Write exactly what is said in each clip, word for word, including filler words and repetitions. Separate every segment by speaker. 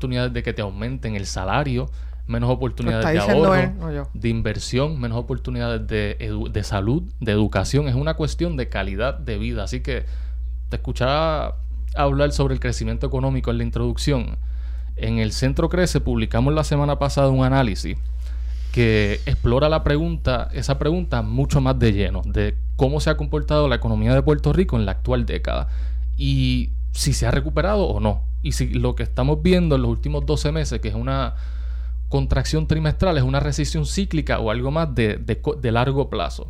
Speaker 1: oportunidades de que te aumenten el salario, menos oportunidades de ahorro, él, no yo. de inversión, menos oportunidades de, edu- de salud, de educación. Es una cuestión de calidad de vida. Así que te escuchaba hablar sobre el crecimiento económico en la introducción. En el Centro Crece publicamos la semana pasada un análisis que explora la pregunta, esa pregunta mucho más de lleno, de cómo se ha comportado la economía de Puerto Rico en la actual década y si se ha recuperado o no. Y si lo que estamos viendo en los últimos doce meses, que es una contracción trimestral, es una recesión cíclica o algo más de, de, de largo plazo.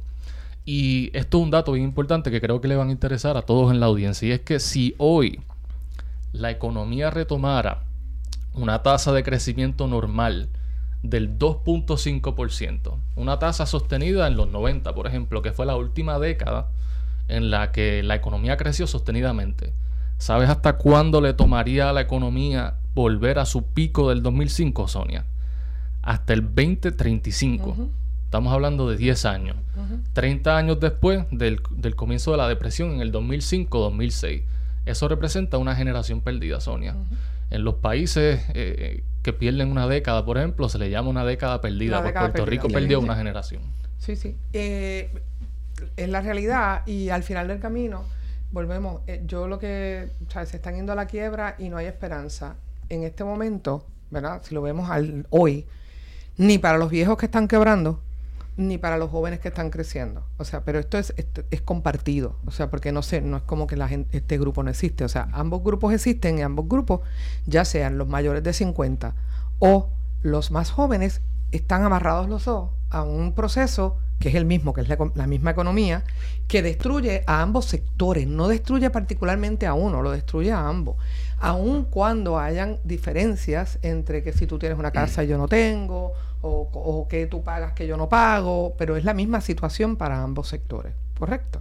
Speaker 1: Y esto es un dato bien importante que creo que le van a interesar a todos en la audiencia, y es que si hoy la economía retomara una tasa de crecimiento normal del dos punto cinco por ciento, una tasa sostenida en los noventa, por ejemplo, que fue la última década en la que la economía creció sostenidamente. ¿Sabes hasta cuándo le tomaría a la economía volver a su pico del dos mil cinco, Sonia? Hasta el veinte treinta y cinco. Uh-huh. Estamos hablando de diez años. Uh-huh. treinta años después del, del comienzo de la depresión en el dos mil cinco dos mil seis. Eso representa una generación perdida, Sonia. Uh-huh. En los países eh, que pierden una década, por ejemplo, se le llama una década perdida. Porque Puerto perdida. Rico sí, perdió sí. una generación.
Speaker 2: Sí, sí. Eh, es la realidad, y al final del camino, volvemos. Eh, yo lo que... O sea, se están yendo a la quiebra y no hay esperanza. En este momento, ¿verdad? Si lo vemos al, hoy, ni para los viejos que están quebrando, ni para los jóvenes que están creciendo. O sea, pero esto es, esto es compartido. O sea, porque no sé, no es como que la gente, este grupo no existe. O sea, ambos grupos existen, y ambos grupos, ya sean los mayores de cincuenta o los más jóvenes, están amarrados los dos a un proceso que es el mismo, que es la, la misma economía, que destruye a ambos sectores. No destruye particularmente a uno, lo destruye a ambos. Aun cuando hayan diferencias entre que si tú tienes una casa y yo no tengo, o, o que tú pagas que yo no pago, pero es la misma situación para ambos sectores, ¿correcto?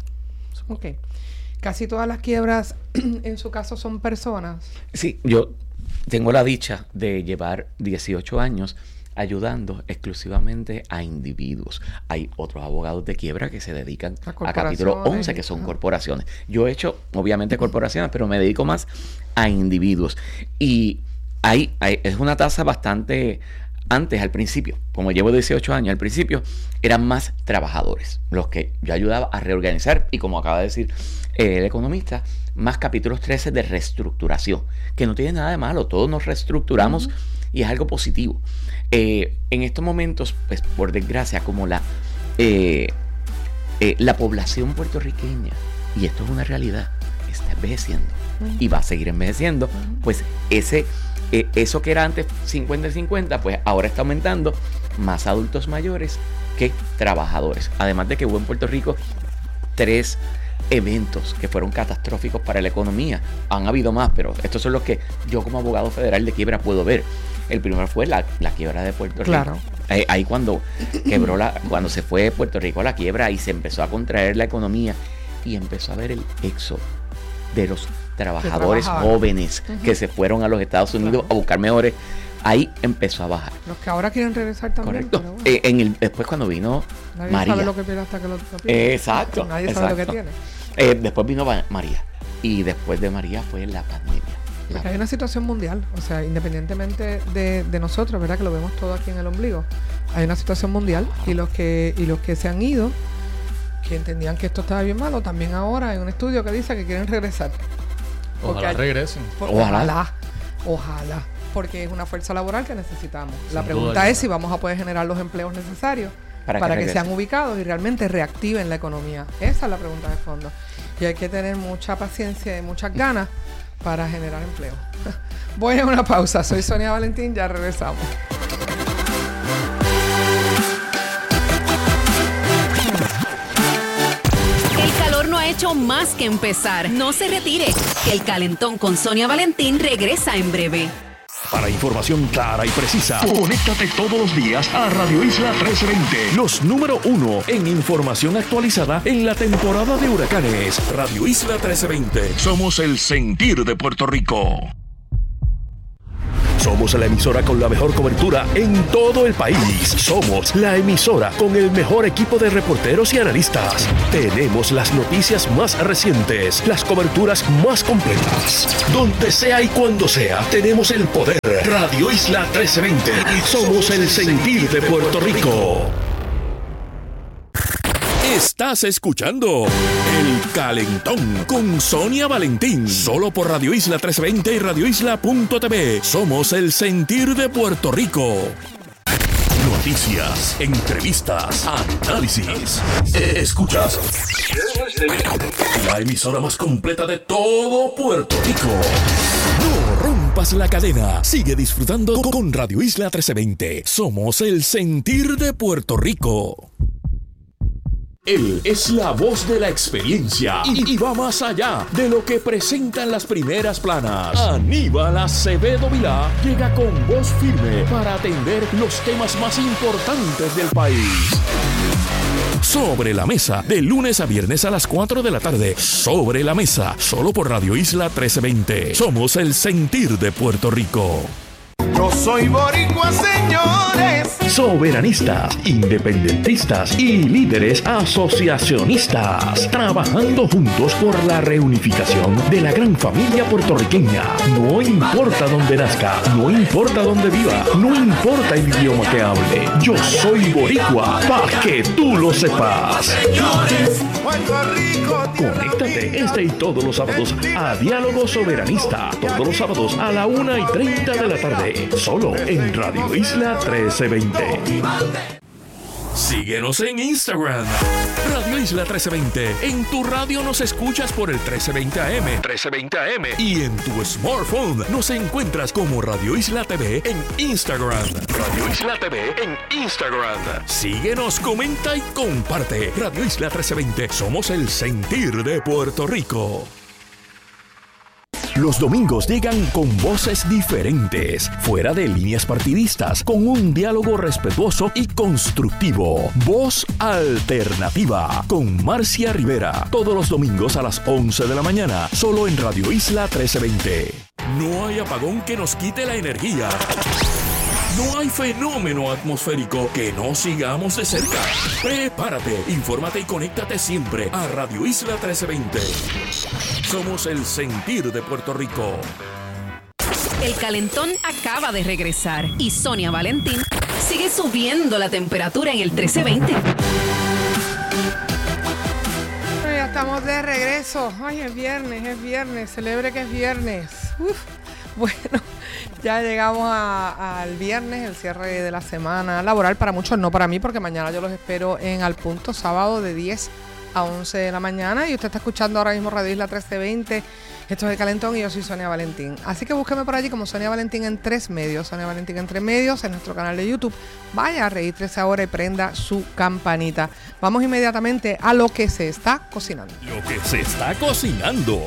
Speaker 2: Ok. Casi todas las quiebras, en su caso, son personas.
Speaker 3: Sí, yo tengo la dicha de llevar dieciocho años ayudando exclusivamente a individuos. Hay otros abogados de quiebra que se dedican a, a capítulo once, que son ajá. corporaciones. Yo he hecho, obviamente, corporaciones, pero me dedico más a individuos. Y hay, hay, es una tasa bastante... Antes, al principio, como llevo dieciocho años, al principio eran más trabajadores los que yo ayudaba a reorganizar, y como acaba de decir eh, el economista, más capítulos trece de reestructuración, que no tiene nada de malo, todos nos reestructuramos uh-huh. y es algo positivo. Eh, en estos momentos, pues por desgracia, como la, eh, eh, la población puertorriqueña, y esto es una realidad, está envejeciendo uh-huh. y va a seguir envejeciendo, uh-huh. pues ese... Eh, eso que era antes cincuenta y cincuenta, pues ahora está aumentando, más adultos mayores que trabajadores. Además de que hubo en Puerto Rico tres eventos que fueron catastróficos para la economía. Han habido más, pero estos son los que yo como abogado federal de quiebra puedo ver. El primero fue la, la quiebra de Puerto Rico.
Speaker 2: Claro.
Speaker 3: Ahí, ahí cuando quebró la, cuando se fue Puerto Rico a la quiebra y se empezó a contraer la economía y empezó a ver el éxodo de los trabajadores jóvenes uh-huh. que se fueron a los Estados Unidos claro. a buscar mejores. Ahí empezó a bajar.
Speaker 2: Los que ahora quieren regresar también.
Speaker 3: Correcto. Bueno. Eh, en el, después cuando vino
Speaker 2: nadie
Speaker 3: María.
Speaker 2: Nadie sabe lo que pierde hasta que lo, lo pierde.
Speaker 3: Eh, exacto.
Speaker 2: Nadie
Speaker 3: exacto.
Speaker 2: sabe lo que tiene.
Speaker 3: Eh, después vino María. Y después de María fue la pandemia.
Speaker 2: Porque hay una situación mundial. O sea, independientemente de, de nosotros, ¿verdad? Que lo vemos todo aquí en el ombligo. Hay una situación mundial. Y los que, y los que se han ido, que entendían que esto estaba bien malo, también ahora hay un estudio que dice que quieren regresar.
Speaker 1: Ojalá hay, regresen.
Speaker 2: Por, ojalá. ojalá. Ojalá. Porque es una fuerza laboral que necesitamos. Sin la pregunta es si vamos a poder generar los empleos necesarios para, para que, que sean ubicados y realmente reactiven la economía. Esa es la pregunta de fondo. Y hay que tener mucha paciencia y muchas ganas para generar empleo. Voy a una pausa. Soy Sonia Valentín. Ya regresamos.
Speaker 4: No ha hecho más que empezar. No se retire, que el calentón con Sonia Valentín regresa en breve.
Speaker 5: Para información clara y precisa, conéctate todos los días a Radio Isla trece veinte. Los número uno en información actualizada en la temporada de huracanes. Radio Isla trece veinte. Somos el sentir de Puerto Rico. Somos la emisora con la mejor cobertura en todo el país. Somos la emisora con el mejor equipo de reporteros y analistas. Tenemos las noticias más recientes, las coberturas más completas. Donde sea y cuando sea, tenemos el poder. Radio Isla trece veinte. Somos el sentir de Puerto Rico. Estás escuchando El Calentón con Sonia Valentín. Solo por Radio Isla trece veinte y radio isla punto t v. Somos el sentir de Puerto Rico. Noticias, entrevistas, análisis. Escuchas la emisora más completa de todo Puerto Rico. No rompas la cadena. Sigue disfrutando con Radio Isla trece veinte. Somos el sentir de Puerto Rico. Él es la voz de la experiencia y, y va más allá de lo que presentan las primeras planas. Aníbal Acevedo Vilá llega con voz firme para atender los temas más importantes del país. Sobre la Mesa, de lunes a viernes a las cuatro de la tarde. Sobre la Mesa, solo por Radio Isla trece veinte. Somos el sentir de Puerto Rico.
Speaker 6: Yo soy boricua, señores.
Speaker 5: Soberanistas, independentistas y líderes asociacionistas, trabajando juntos por la reunificación de la gran familia puertorriqueña. No importa dónde nazca, no importa dónde viva, no importa el idioma que hable. Yo soy boricua, para que tú lo sepas. Conéctate este y todos los sábados a Diálogo Soberanista. Todos los sábados a la una y treinta de la tarde. Solo en Radio Isla trece veinte. Síguenos en Instagram, Radio Isla trece veinte. En tu radio nos escuchas por el trece veinte A M, trece veinte A M. Y en tu smartphone nos encuentras como Radio Isla T V en Instagram. Radio Isla T V en Instagram. Síguenos, comenta y comparte. Radio Isla trece veinte. Somos el sentir de Puerto Rico. Los domingos llegan con voces diferentes, fuera de líneas partidistas, con un diálogo respetuoso y constructivo. Voz Alternativa, con Marcia Rivera. Todos los domingos a las once de la mañana, solo en Radio Isla trece veinte. No hay apagón que nos quite la energía. No hay fenómeno atmosférico que no sigamos de cerca. Prepárate, infórmate y conéctate siempre a Radio Isla trece veinte. Somos el sentir de Puerto Rico.
Speaker 4: El calentón acaba de regresar y Sonia Valentín sigue subiendo la temperatura en el trece veinte.
Speaker 2: Ya estamos de regreso. Ay, es viernes, es viernes. Celebre que es viernes. Uf. Bueno, ya llegamos a, al viernes, el cierre de la semana laboral. Para muchos no, para mí, porque mañana yo los espero en Al Punto, sábado de diez a once de la mañana. Y usted está escuchando ahora mismo Radio Isla trece veinte. Esto es El Calentón y yo soy Sonia Valentín. Así que búsqueme por allí como Sonia Valentín en tres medios. Sonia Valentín en tres medios, en nuestro canal de YouTube. Vaya, regístrese ahora y prenda su campanita. Vamos inmediatamente a lo que se está cocinando.
Speaker 5: Lo que se está cocinando.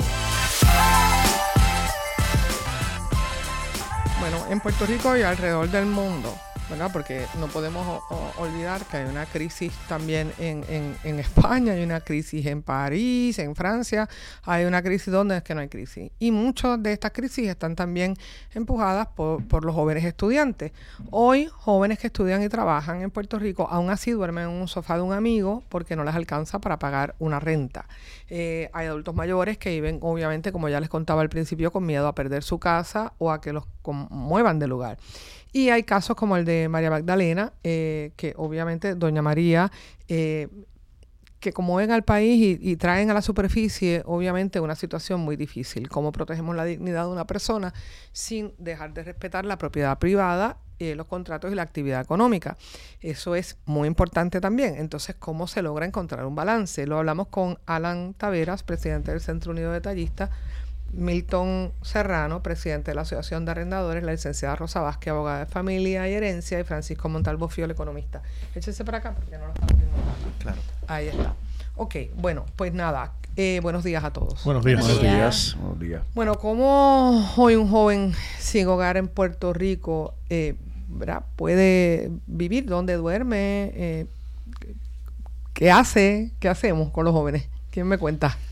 Speaker 2: Bueno, en Puerto Rico y alrededor del mundo, ¿verdad? Porque no podemos o, o, olvidar que hay una crisis también en, en, en España, hay una crisis en París, en Francia, hay una crisis donde es que no hay crisis. Y muchas de estas crisis están también empujadas por, por los jóvenes estudiantes. Hoy, jóvenes que estudian y trabajan en Puerto Rico, aún así duermen en un sofá de un amigo porque no les alcanza para pagar una renta. Eh, hay adultos mayores que viven, obviamente, como ya les contaba al principio, con miedo a perder su casa o a que los muevan de lugar. Y hay casos como el de María Magdalena, eh, que obviamente doña María, eh, que conmueven al país y, y traen a la superficie, obviamente, una situación muy difícil. Cómo protegemos la dignidad de una persona sin dejar de respetar la propiedad privada, eh, los contratos y la actividad económica. Eso es muy importante también. Entonces, ¿cómo se logra encontrar un balance? Lo hablamos con Alan Taveras, presidente del Centro Unido de Detallistas, Milton Serrano, presidente de la Asociación de Arrendadores, la licenciada Rosa Vázquez, abogada de familia y herencia, y Francisco Montalvo Fiol, economista. Échese para acá porque no lo estamos viendo. Claro. Ahí está. Ok, bueno, pues nada, eh, buenos días a todos.
Speaker 7: Buenos días.
Speaker 2: Buenos
Speaker 7: días.
Speaker 2: días.
Speaker 7: Buenos días.
Speaker 2: Bueno, ¿cómo hoy un joven sin hogar en Puerto Rico eh, ¿verdad? puede vivir? ¿Dónde duerme? Eh, ¿Qué hace? ¿Qué hacemos con los jóvenes? ¿Quién me cuenta?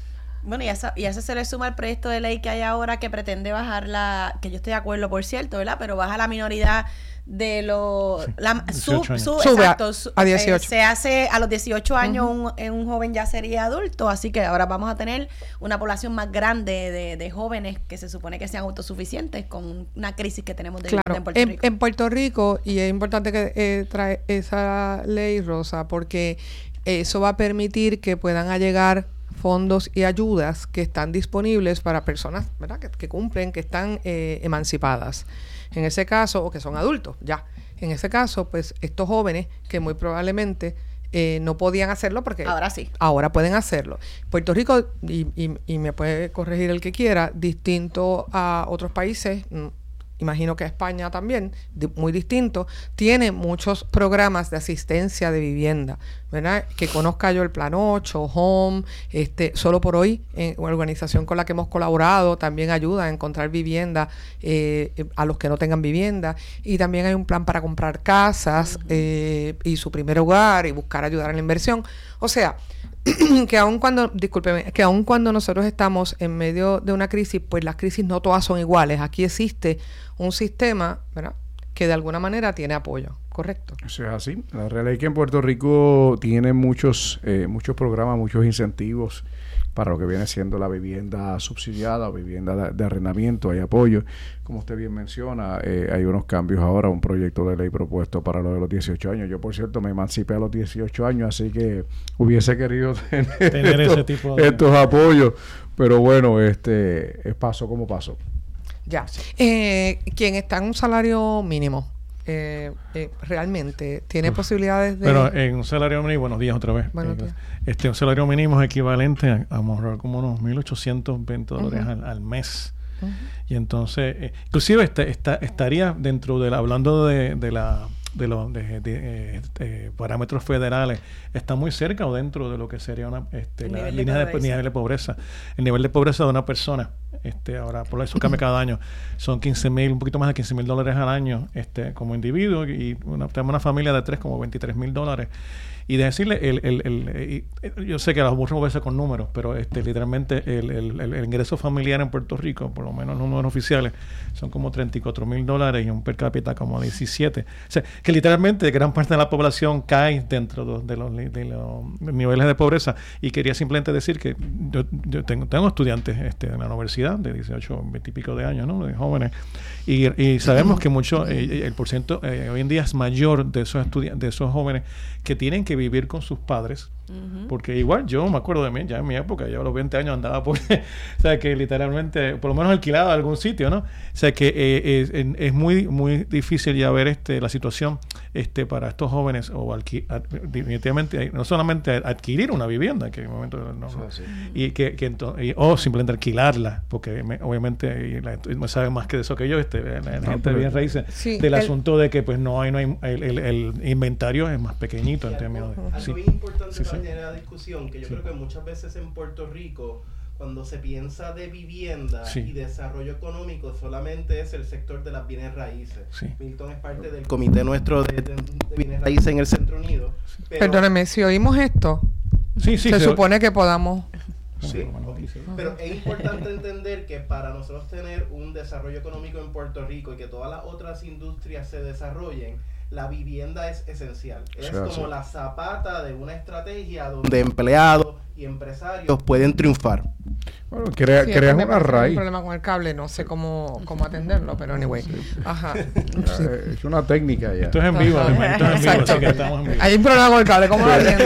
Speaker 7: Bueno, y a, eso, y a eso se le suma el proyecto de ley que hay ahora que pretende bajar la, que yo estoy de acuerdo, por cierto, ¿verdad? Pero baja la minoridad de los... Sí, su, su,
Speaker 2: Sube
Speaker 7: exacto,
Speaker 2: a,
Speaker 7: su,
Speaker 2: a dieciocho.
Speaker 7: Eh, se hace a los dieciocho años,
Speaker 2: uh-huh.
Speaker 7: un, un joven ya sería adulto, así que ahora vamos a tener una población más grande de, de jóvenes que se supone que sean autosuficientes con una crisis que tenemos de
Speaker 2: claro,
Speaker 7: en Puerto
Speaker 2: en,
Speaker 7: Rico.
Speaker 2: En Puerto Rico, y es importante que eh, trae esa ley, Rosa, porque eso va a permitir que puedan allegar fondos y ayudas que están disponibles para personas, ¿verdad? Que, que cumplen, que están eh, emancipadas. En ese caso, o que son adultos, ya. En ese caso, pues, estos jóvenes que muy probablemente eh, no podían hacerlo porque...
Speaker 7: Ahora sí.
Speaker 2: Ahora pueden hacerlo. Puerto Rico, y, y, y me puede corregir el que quiera, distinto a otros países... imagino que España también, di, muy distinto, tiene muchos programas de asistencia de vivienda, ¿verdad? Que conozca yo el Plan ocho, Home, este, Solo por Hoy, eh, una organización con la que hemos colaborado, también ayuda a encontrar vivienda eh, a los que no tengan vivienda, y también hay un plan para comprar casas uh-huh. eh, y su primer hogar y buscar ayudar en la inversión. O sea, que aun cuando, discúlpeme, que aun cuando nosotros estamos en medio de una crisis, pues las crisis no todas son iguales. Aquí existe un sistema, ¿verdad?, que de alguna manera tiene apoyo, ¿correcto?
Speaker 8: Eso es así. La realidad es que en Puerto Rico tiene muchos, eh, muchos programas, muchos incentivos para lo que viene siendo la vivienda subsidiada o vivienda de, de arrendamiento. Hay apoyo. Como usted bien menciona, eh, hay unos cambios ahora, un proyecto de ley propuesto para lo de los dieciocho años. Yo, por cierto, me emancipé a los dieciocho años, así que hubiese querido tener,
Speaker 9: tener
Speaker 8: estos,
Speaker 9: ese tipo de...
Speaker 8: estos apoyos. Pero bueno, este es paso como paso.
Speaker 2: Ya. Eh, quien está en un salario mínimo, eh, eh, realmente tiene Uf. posibilidades de...
Speaker 9: Bueno, en un salario mínimo, buenos días otra vez.
Speaker 2: Buenos días.
Speaker 9: Este, un salario mínimo es equivalente a, a ahorrar como unos mil ochocientos veinte dólares uh-huh. al, al mes. Uh-huh. Y entonces, eh, inclusive esta, esta, estaría dentro de la, hablando de, de la... de los de, de, de, de parámetros federales, está muy cerca o dentro de lo que sería una este, la línea de, de nivel de pobreza. El nivel de pobreza de una persona, este ahora por eso cambia cada año, son quince mil, un poquito más de quince mil dólares al año este como individuo, y una, tenemos una familia de tres, como veintitrés mil dólares. Y de decirle, el, el, el, el, el, yo sé que las aburro moverse con números, pero este literalmente el, el, el, el ingreso familiar en Puerto Rico, por lo menos los números oficiales, son como treinta y cuatro mil dólares y un per cápita como diecisiete. O sea, que literalmente gran parte de la población cae dentro de, de, los, de los niveles de pobreza. Y quería simplemente decir que yo, yo tengo, tengo estudiantes este, en la universidad de dieciocho, veinte y pico de años, ¿no? De jóvenes. Y, y sabemos que mucho, eh, el porcentaje eh, hoy en día es mayor de esos estudiantes, de esos jóvenes que tienen que vivir con sus padres, uh-huh. porque igual yo me acuerdo de mí, ya en mi época, yo a los veinte años andaba por, o sea, que literalmente, por lo menos alquilado a algún sitio, ¿no? O sea, que eh, es, es muy muy difícil ya ver este la situación este para estos jóvenes, o alqui- ad, definitivamente, no solamente adquirir una vivienda, que en el momento no, no sí, sí. y que, que entonces, y, o simplemente alquilarla, porque me, obviamente la, me sabe más que de eso que yo, este la, la no, gente pero, bien raíces, sí, del el, asunto de que pues no hay, no hay el, el, el inventario es más pequeñito en términos de...
Speaker 10: Algo
Speaker 9: sí.
Speaker 10: bien importante
Speaker 9: sí,
Speaker 10: para
Speaker 9: sí.
Speaker 10: tener la discusión, que yo sí. creo que muchas veces en Puerto Rico, cuando se piensa de vivienda
Speaker 9: sí. y
Speaker 10: desarrollo económico, solamente es el sector de las bienes raíces.
Speaker 9: Sí.
Speaker 10: Milton es parte del comité nuestro de, de, de bienes raíces en el Centro Unido.
Speaker 2: Pero, perdóneme, si oímos esto,
Speaker 9: sí, sí,
Speaker 2: se,
Speaker 9: se
Speaker 2: supone que podamos...
Speaker 10: Sí. Pero es importante entender que para nosotros tener un desarrollo económico en Puerto Rico y que todas las otras industrias se desarrollen, la vivienda es esencial. Es sí, como sí. la zapata de una estrategia donde empleados y empresarios pueden triunfar.
Speaker 8: Bueno, crea, sí, creas una raíz.
Speaker 2: Un problema con el cable, no sé cómo, cómo atenderlo, pero anyway. Sí. Ajá.
Speaker 8: Sí. Es una técnica ya.
Speaker 9: Esto es en vivo, además. Esto es en vivo, así que estamos en vivo.
Speaker 2: Hay un problema con el cable, ¿cómo lo atiendo?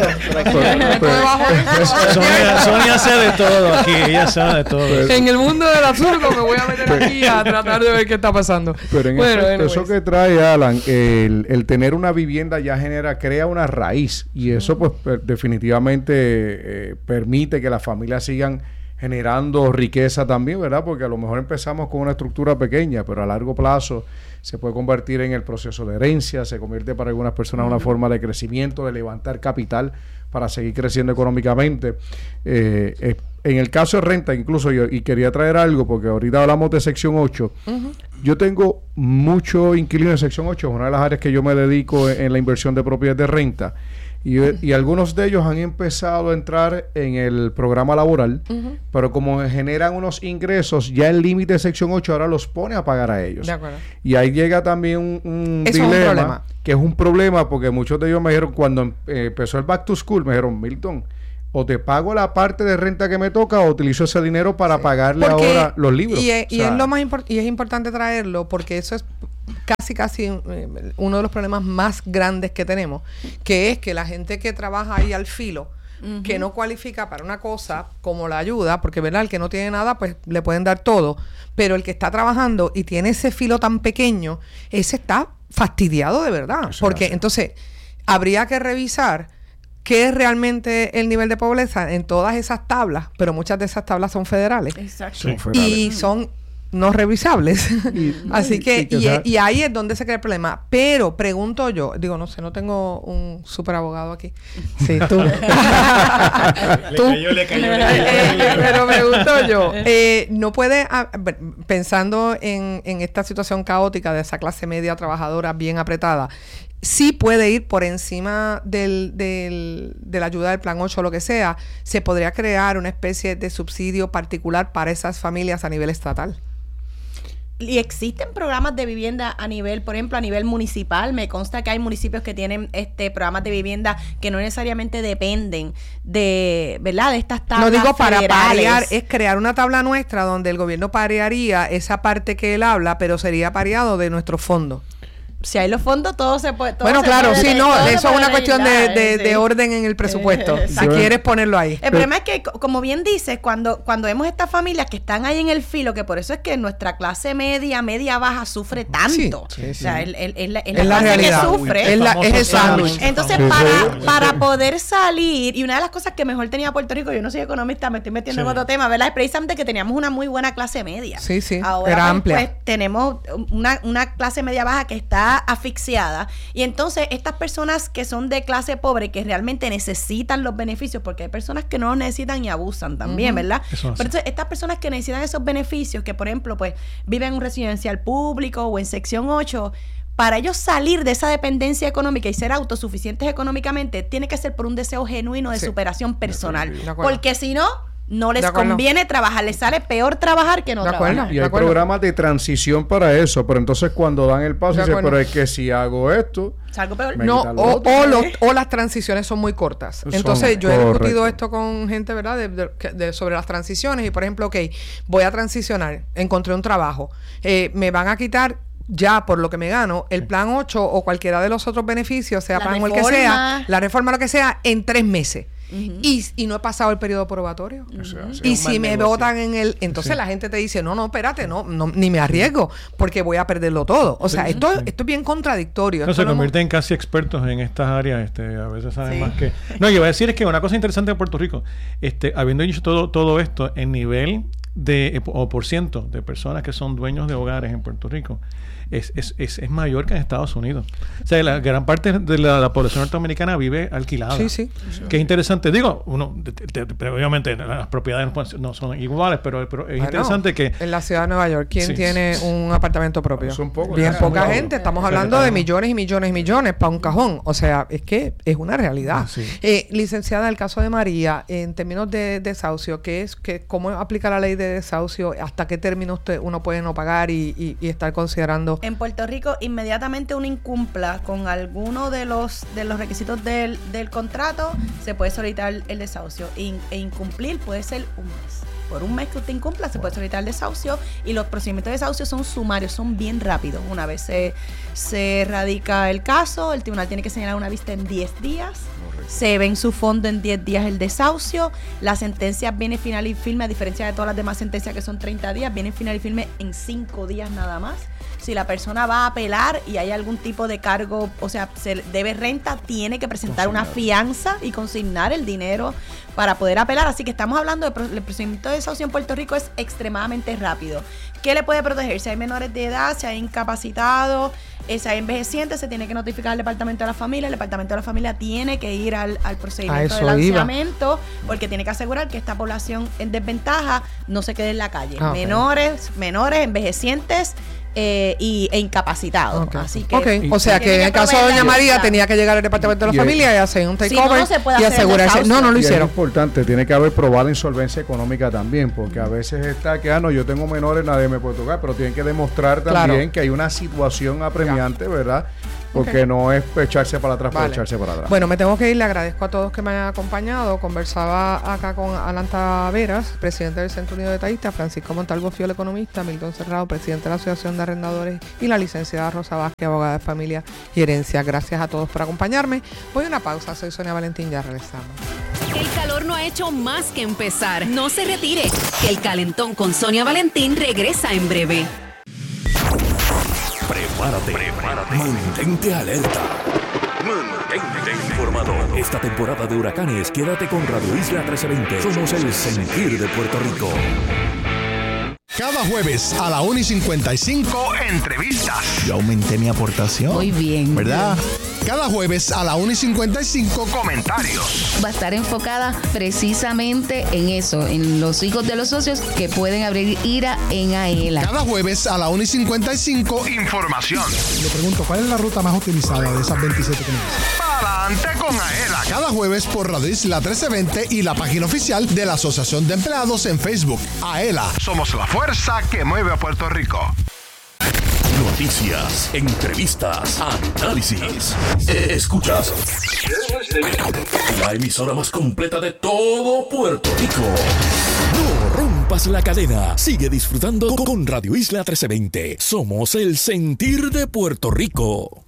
Speaker 9: Sonia, Sonia sabe de todo aquí, ella sabe de todo.
Speaker 2: Pues, en el mundo del absurdo me voy a meter aquí a tratar de ver qué está pasando.
Speaker 8: Pero en bueno, efecto, eso que trae Alan, el, el tener una vivienda ya genera, crea una raíz, y eso pues definitivamente eh, permite que las familias sigan generando riqueza también, ¿verdad? Porque a lo mejor empezamos con una estructura pequeña, pero a largo plazo se puede convertir en el proceso de herencia, se convierte para algunas personas en una forma de crecimiento, de levantar capital para seguir creciendo económicamente. Eh, eh, en el caso de renta, incluso yo, y quería traer algo, porque ahorita hablamos de sección ocho, uh-huh. yo tengo mucho inquilino en sección ocho, es una de las áreas que yo me dedico en, en la inversión de propiedades de renta. Y, y algunos de ellos han empezado a entrar en el programa laboral, uh-huh. pero como generan unos ingresos, ya el límite de sección ocho ahora los pone a pagar a ellos.
Speaker 2: De acuerdo.
Speaker 8: Y ahí llega también un, un
Speaker 2: Eso
Speaker 8: dilema,
Speaker 2: es un problema.
Speaker 8: que es un problema porque muchos de ellos me dijeron, cuando eh, empezó el Back to School, me dijeron, Milton, o te pago la parte de renta que me toca o utilizo ese dinero para sí. pagarle porque, ahora los libros.
Speaker 2: Y es, o sea, y es lo más import- y es importante traerlo porque eso es casi casi eh, uno de los problemas más grandes que tenemos, que es que la gente que trabaja ahí al filo, uh-huh. que no cualifica para una cosa como la ayuda, porque verdad, el que no tiene nada pues le pueden dar todo, pero el que está trabajando y tiene ese filo tan pequeño, ese está fastidiado de verdad, eso porque entonces habría que revisar qué es realmente el nivel de pobreza en todas esas tablas, pero muchas de esas tablas son federales.
Speaker 7: Exacto.
Speaker 8: Son federales.
Speaker 2: Y son no revisables. Y, Así que, y, y, y, y ahí es donde se crea el problema. Pero pregunto yo, digo, no sé, no tengo un super abogado aquí. Sí, tú. tú. Le cayó, le cayó, le cayó. Eh, pero pregunto yo, eh, no puede, ah, pensando en, en esta situación caótica de esa clase media trabajadora bien apretada, sí puede ir por encima del, del, de la ayuda del Plan ocho o lo que sea, se podría crear una especie de subsidio particular para esas familias a nivel estatal.
Speaker 7: Y existen programas de vivienda a nivel, por ejemplo, a nivel municipal. Me consta que hay municipios que tienen este programas de vivienda que no necesariamente dependen de, ¿verdad?, de estas tablas.
Speaker 2: No digo para
Speaker 7: federales.
Speaker 2: parear, es crear una tabla nuestra donde el gobierno parearía esa parte que él habla, pero sería pareado de nuestros fondos.
Speaker 7: Si hay los fondos, todo se puede... Todo
Speaker 2: bueno,
Speaker 7: se
Speaker 2: claro,
Speaker 7: puede,
Speaker 2: sí, no, eso es una cuestión de, de,
Speaker 7: sí.
Speaker 2: de orden en el presupuesto.
Speaker 7: Eh,
Speaker 2: si quieres ponerlo ahí.
Speaker 7: El problema es que, como bien dices, cuando, cuando vemos estas familias que están ahí en el filo, que por eso es que nuestra clase media, media baja, sufre tanto. Sí, sí, o sea, sí. el, el, el, el,
Speaker 2: es la, la realidad.
Speaker 7: Que sufre.
Speaker 2: Es, la, es el sándwich.
Speaker 7: Entonces, para, para poder salir, y una de las cosas que mejor tenía Puerto Rico, yo no soy economista, me estoy metiendo sí. en otro tema, ¿verdad? Es precisamente que teníamos una muy buena clase media.
Speaker 2: Sí, sí,
Speaker 7: ahora,
Speaker 2: era
Speaker 7: pues,
Speaker 2: amplia.
Speaker 7: Pues tenemos una, una clase media baja que está asfixiada. Y entonces estas personas que son de clase pobre, que realmente necesitan los beneficios, porque hay personas que no los necesitan y abusan también, uh-huh. ¿verdad? Eso Pero entonces estas personas que necesitan esos beneficios, que por ejemplo pues viven en un residencial público o en sección ocho, para ellos salir de esa dependencia económica y ser autosuficientes económicamente, tiene que ser por un deseo genuino de sí. superación personal. Porque si no, no les conviene trabajar, les sale peor trabajar que no
Speaker 2: de acuerdo,
Speaker 7: trabajar.
Speaker 8: Y hay programas de transición para eso, pero entonces cuando dan el paso, dicen, pero es que si hago esto,
Speaker 7: salgo peor.
Speaker 2: No, o, o, los, o las transiciones son muy cortas. Son entonces yo he correcto. discutido esto con gente, ¿verdad? De, de, de, sobre las transiciones y por ejemplo, ok, voy a transicionar, encontré un trabajo, eh, me van a quitar ya por lo que me gano, el plan ocho o cualquiera de los otros beneficios, sea plan o el que sea, la reforma lo que sea, en tres meses. Uh-huh. y, y no he pasado el periodo probatorio. Uh-huh. O sea, y si me negocio. votan en el... Entonces sí. la gente te dice, no, no, espérate, no, no ni me arriesgo porque voy a perderlo todo. O sea, sí, esto, sí. esto es bien contradictorio.
Speaker 9: No,
Speaker 2: esto
Speaker 9: se convierten
Speaker 2: hemos...
Speaker 9: en casi expertos en estas áreas. Este, a veces saben sí. más que... No, yo voy a decir es que una cosa interesante de Puerto Rico, este, habiendo dicho todo, todo esto, el nivel de o por ciento de personas que son dueños de hogares en Puerto Rico es, es, es, es mayor que en Estados Unidos. O sea, la gran parte de la, la población norteamericana vive alquilada.
Speaker 2: Sí, sí.
Speaker 9: Que es interesante. Digo, uno, de, de, de, obviamente las propiedades no son iguales, pero, pero es bueno, interesante que...
Speaker 2: En la ciudad de Nueva York, ¿quién sí. tiene un apartamento propio?
Speaker 8: Son pocos.
Speaker 2: Bien poca poco. gente. Estamos hablando de millones y millones y millones para un cajón. O sea, es que es una realidad. Sí. Eh, licenciada, el caso de María, en términos de desahucio, ¿qué es, qué, ¿cómo aplica la ley de desahucio? ¿Hasta qué término usted, uno puede no pagar y, y, y estar considerando?
Speaker 7: En Puerto Rico, inmediatamente uno incumpla con alguno de los de los requisitos del, del contrato, se puede solicitar el, el desahucio. In, e incumplir puede ser un mes. Por un mes que usted incumpla, se puede solicitar el desahucio y los procedimientos de desahucio son sumarios, son bien rápidos. Una vez se, se radica el caso, el tribunal tiene que señalar una vista en diez días. Se ve en su fondo en diez días el desahucio. La sentencia viene final y firme, a diferencia de todas las demás sentencias que son treinta días, viene final y firme en cinco días nada más. Si la persona va a apelar y hay algún tipo de cargo, o sea, se debe renta, tiene que presentar consignar. una fianza y consignar el dinero para poder apelar. Así que estamos hablando del procedimiento de desahucio en Puerto Rico es extremadamente rápido. ¿Qué le puede proteger? Si hay menores de edad, si hay incapacitados, si hay envejecientes, se tiene que notificar al Departamento de la Familia. El Departamento de la Familia tiene que ir al, al procedimiento de lanzamiento iba. porque tiene que asegurar que esta población en desventaja no se quede en la calle. Ah, menores, okay. menores, envejecientes eh, y, e incapacitado.
Speaker 2: Okay.
Speaker 7: Así que,
Speaker 2: okay. O sea que en el caso de Doña María tenía que llegar al departamento de la familia y hacer un takeover si no, no y asegurarse. No, no lo hicieron.
Speaker 8: Es importante, tiene que haber probada insolvencia económica también, porque a veces está que, ah, no, yo tengo menores, nadie me puede tocar, pero tienen que demostrar también claro. que hay una situación apremiante, ya. ¿verdad? Porque okay. no es echarse para atrás, vale. para echarse para atrás.
Speaker 2: Bueno, me tengo que ir. Le agradezco a todos que me hayan acompañado. Conversaba acá con Alan Taveras, presidente del Centro Unido de Detallistas, Francisco Montalvo Fiol, economista, Milton Cerrado, presidente de la Asociación de Arrendadores, y la licenciada Rosa Vázquez, abogada de familia y herencia. Gracias a todos por acompañarme. Voy a una pausa. Soy Sonia Valentín. Ya regresamos.
Speaker 4: El calor no ha hecho más que empezar. No se retire. Que el calentón con Sonia Valentín regresa en breve.
Speaker 5: Prepárate, prepárate, mantente alerta, mantente informado. Esta temporada de huracanes, quédate con Radio Isla trece veinte. Somos el sentir de Puerto Rico.
Speaker 11: Cada jueves a la una y cincuenta y cinco, entrevistas.
Speaker 12: Yo aumenté mi aportación.
Speaker 13: Muy bien.
Speaker 11: ¿Verdad? Cada jueves a la una y cincuenta y cinco, comentarios.
Speaker 13: Va a estar enfocada precisamente en eso, en los hijos de los socios que pueden abrir IRA en AELA.
Speaker 11: Cada jueves a la una y cincuenta y cinco, información.
Speaker 14: Le pregunto, ¿cuál es la ruta más utilizada de esas veintisiete que me dicen?
Speaker 11: Adelante con AELA. Cada jueves por Radio Isla trece veinte y la página oficial de la Asociación de Empleados en Facebook. AELA, somos la fuerza que mueve a Puerto Rico.
Speaker 5: Noticias, entrevistas, análisis. Escuchas la emisora más completa de todo Puerto Rico. No rompas la cadena. Sigue disfrutando con Radio Isla trece veinte. Somos el sentir de Puerto Rico.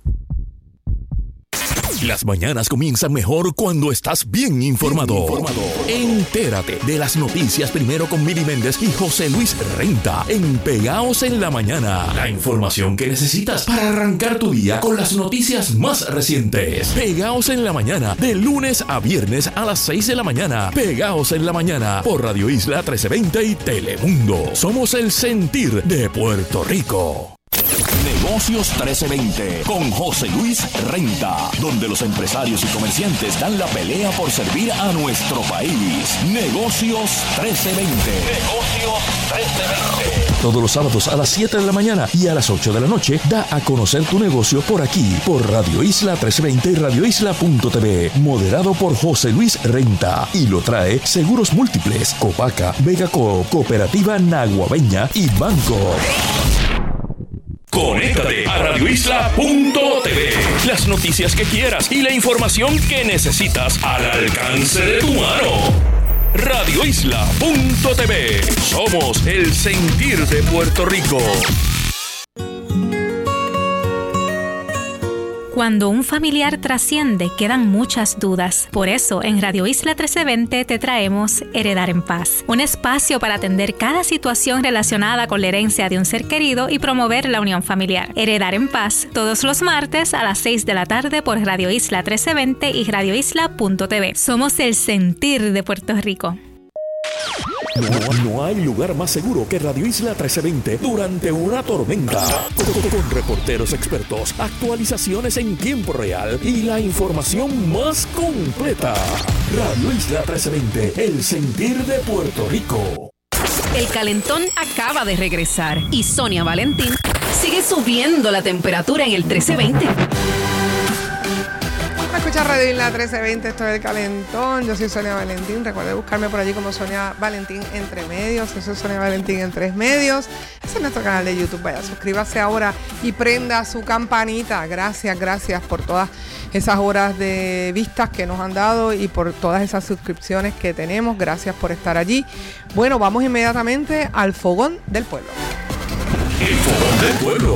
Speaker 5: Las mañanas comienzan mejor cuando estás bien informado. Bien informado. Entérate de las noticias primero con Mili Méndez y José Luis Renta en Pegaos en la Mañana. La información que necesitas para arrancar tu día con las noticias más recientes. Pegaos en la Mañana, de lunes a viernes a las seis de la mañana. Pegaos en la Mañana por Radio Isla trece veinte y Telemundo. Somos el sentir de Puerto Rico. Negocios trece veinte con José Luis Renta, donde los empresarios y comerciantes dan la pelea por servir a nuestro país. Negocios trece veinte. Negocios trece veinte. Todos los sábados a las siete de la mañana y a las ocho de la noche, da a conocer tu negocio por aquí, por Radio Isla trece veinte y radio isla punto t v. Moderado por José Luis Renta. Y lo trae Seguros Múltiples, Copaca, Vega Coop, Cooperativa Naguabeña y Banco. Conéctate a radio isla punto t v. Las noticias que quieras y la información que necesitas al alcance de tu mano. radio isla punto t v. Somos el sentir de Puerto Rico.
Speaker 15: Cuando un familiar trasciende, quedan muchas dudas. Por eso, en Radio Isla trece veinte te traemos Heredar en Paz, un espacio para atender cada situación relacionada con la herencia de un ser querido y promover la unión familiar. Heredar en Paz, todos los martes a las seis de la tarde por Radio Isla trece veinte y radio isla punto t v. Somos el sentir de Puerto Rico.
Speaker 5: No, no hay lugar más seguro que Radio Isla trece veinte durante una tormenta. Con, con, con reporteros expertos, actualizaciones en tiempo real y la información más completa. Radio Isla trece veinte, el sentir de Puerto Rico.
Speaker 4: El calentón acaba de regresar y Sonia Valentín sigue subiendo la temperatura en el trece veinte.
Speaker 2: Escucha Radio Isla trece veinte, esto es El Calentón. Yo soy Sonia Valentín. Recuerde buscarme por allí como Sonia Valentín Entre Medios. Yo soy Sonia Valentín en Tres Medios. Ese es nuestro canal de YouTube. Vaya, suscríbase ahora y prenda su campanita. Gracias, gracias por todas esas horas de vistas que nos han dado y por todas esas suscripciones que tenemos. Gracias por estar allí. Bueno, vamos inmediatamente al Fogón del Pueblo.
Speaker 5: El Fogón del Pueblo.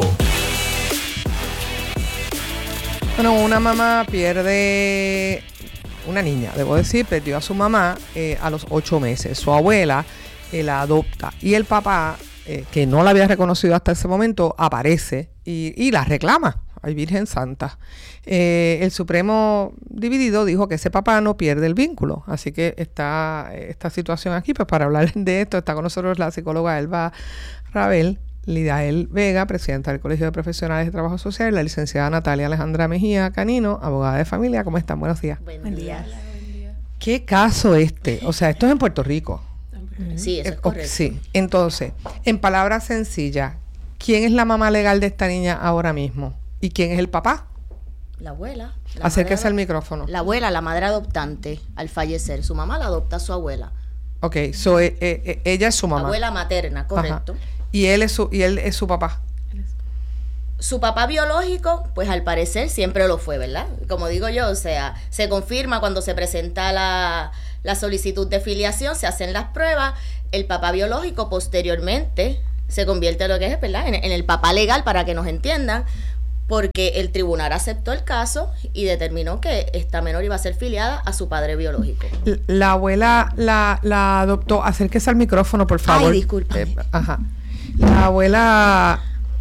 Speaker 2: Bueno, una mamá pierde, una niña, debo decir, perdió a su mamá eh, a los ocho meses. Su abuela eh, la adopta y el papá, eh, que no la había reconocido hasta ese momento, aparece y, y la reclama. Ay, Virgen Santa. Eh, el Supremo dividido dijo que ese papá no pierde el vínculo. Así que está esta situación aquí, pues para hablar de esto está con nosotros la psicóloga Elba Rabel, Lidael Vega, presidenta del Colegio de Profesionales de Trabajo Social, y la licenciada Natalia Alejandra Mejía Canino, abogada de familia. ¿Cómo están? Buenos días.
Speaker 7: Buen día.
Speaker 2: ¿Qué caso este? O sea, esto es en Puerto Rico.
Speaker 7: Sí, eso es correcto.
Speaker 2: Sí. Entonces, en palabras sencillas, ¿quién es la mamá legal de esta niña ahora mismo? ¿Y quién es el papá?
Speaker 16: La abuela. La
Speaker 2: Acérquese al micrófono.
Speaker 16: La abuela, la madre adoptante, al fallecer. Su mamá la adopta a su abuela.
Speaker 2: Ok, so, eh, eh, ella es su mamá.
Speaker 16: Abuela materna, correcto.
Speaker 2: Ajá. Y él es su, y él es su papá.
Speaker 16: Su papá biológico, pues al parecer siempre lo fue, ¿verdad? Como digo yo, o sea, se confirma cuando se presenta la, la solicitud de filiación, se hacen las pruebas, el papá biológico posteriormente se convierte en lo que es, ¿verdad? En, en el papá legal, para que nos entiendan, porque el tribunal aceptó el caso y determinó que esta menor iba a ser filiada a su padre biológico.
Speaker 2: La abuela la, la adoptó, acérquese al micrófono, por favor.
Speaker 16: Ay, disculpe.
Speaker 2: Eh, ajá. La abuela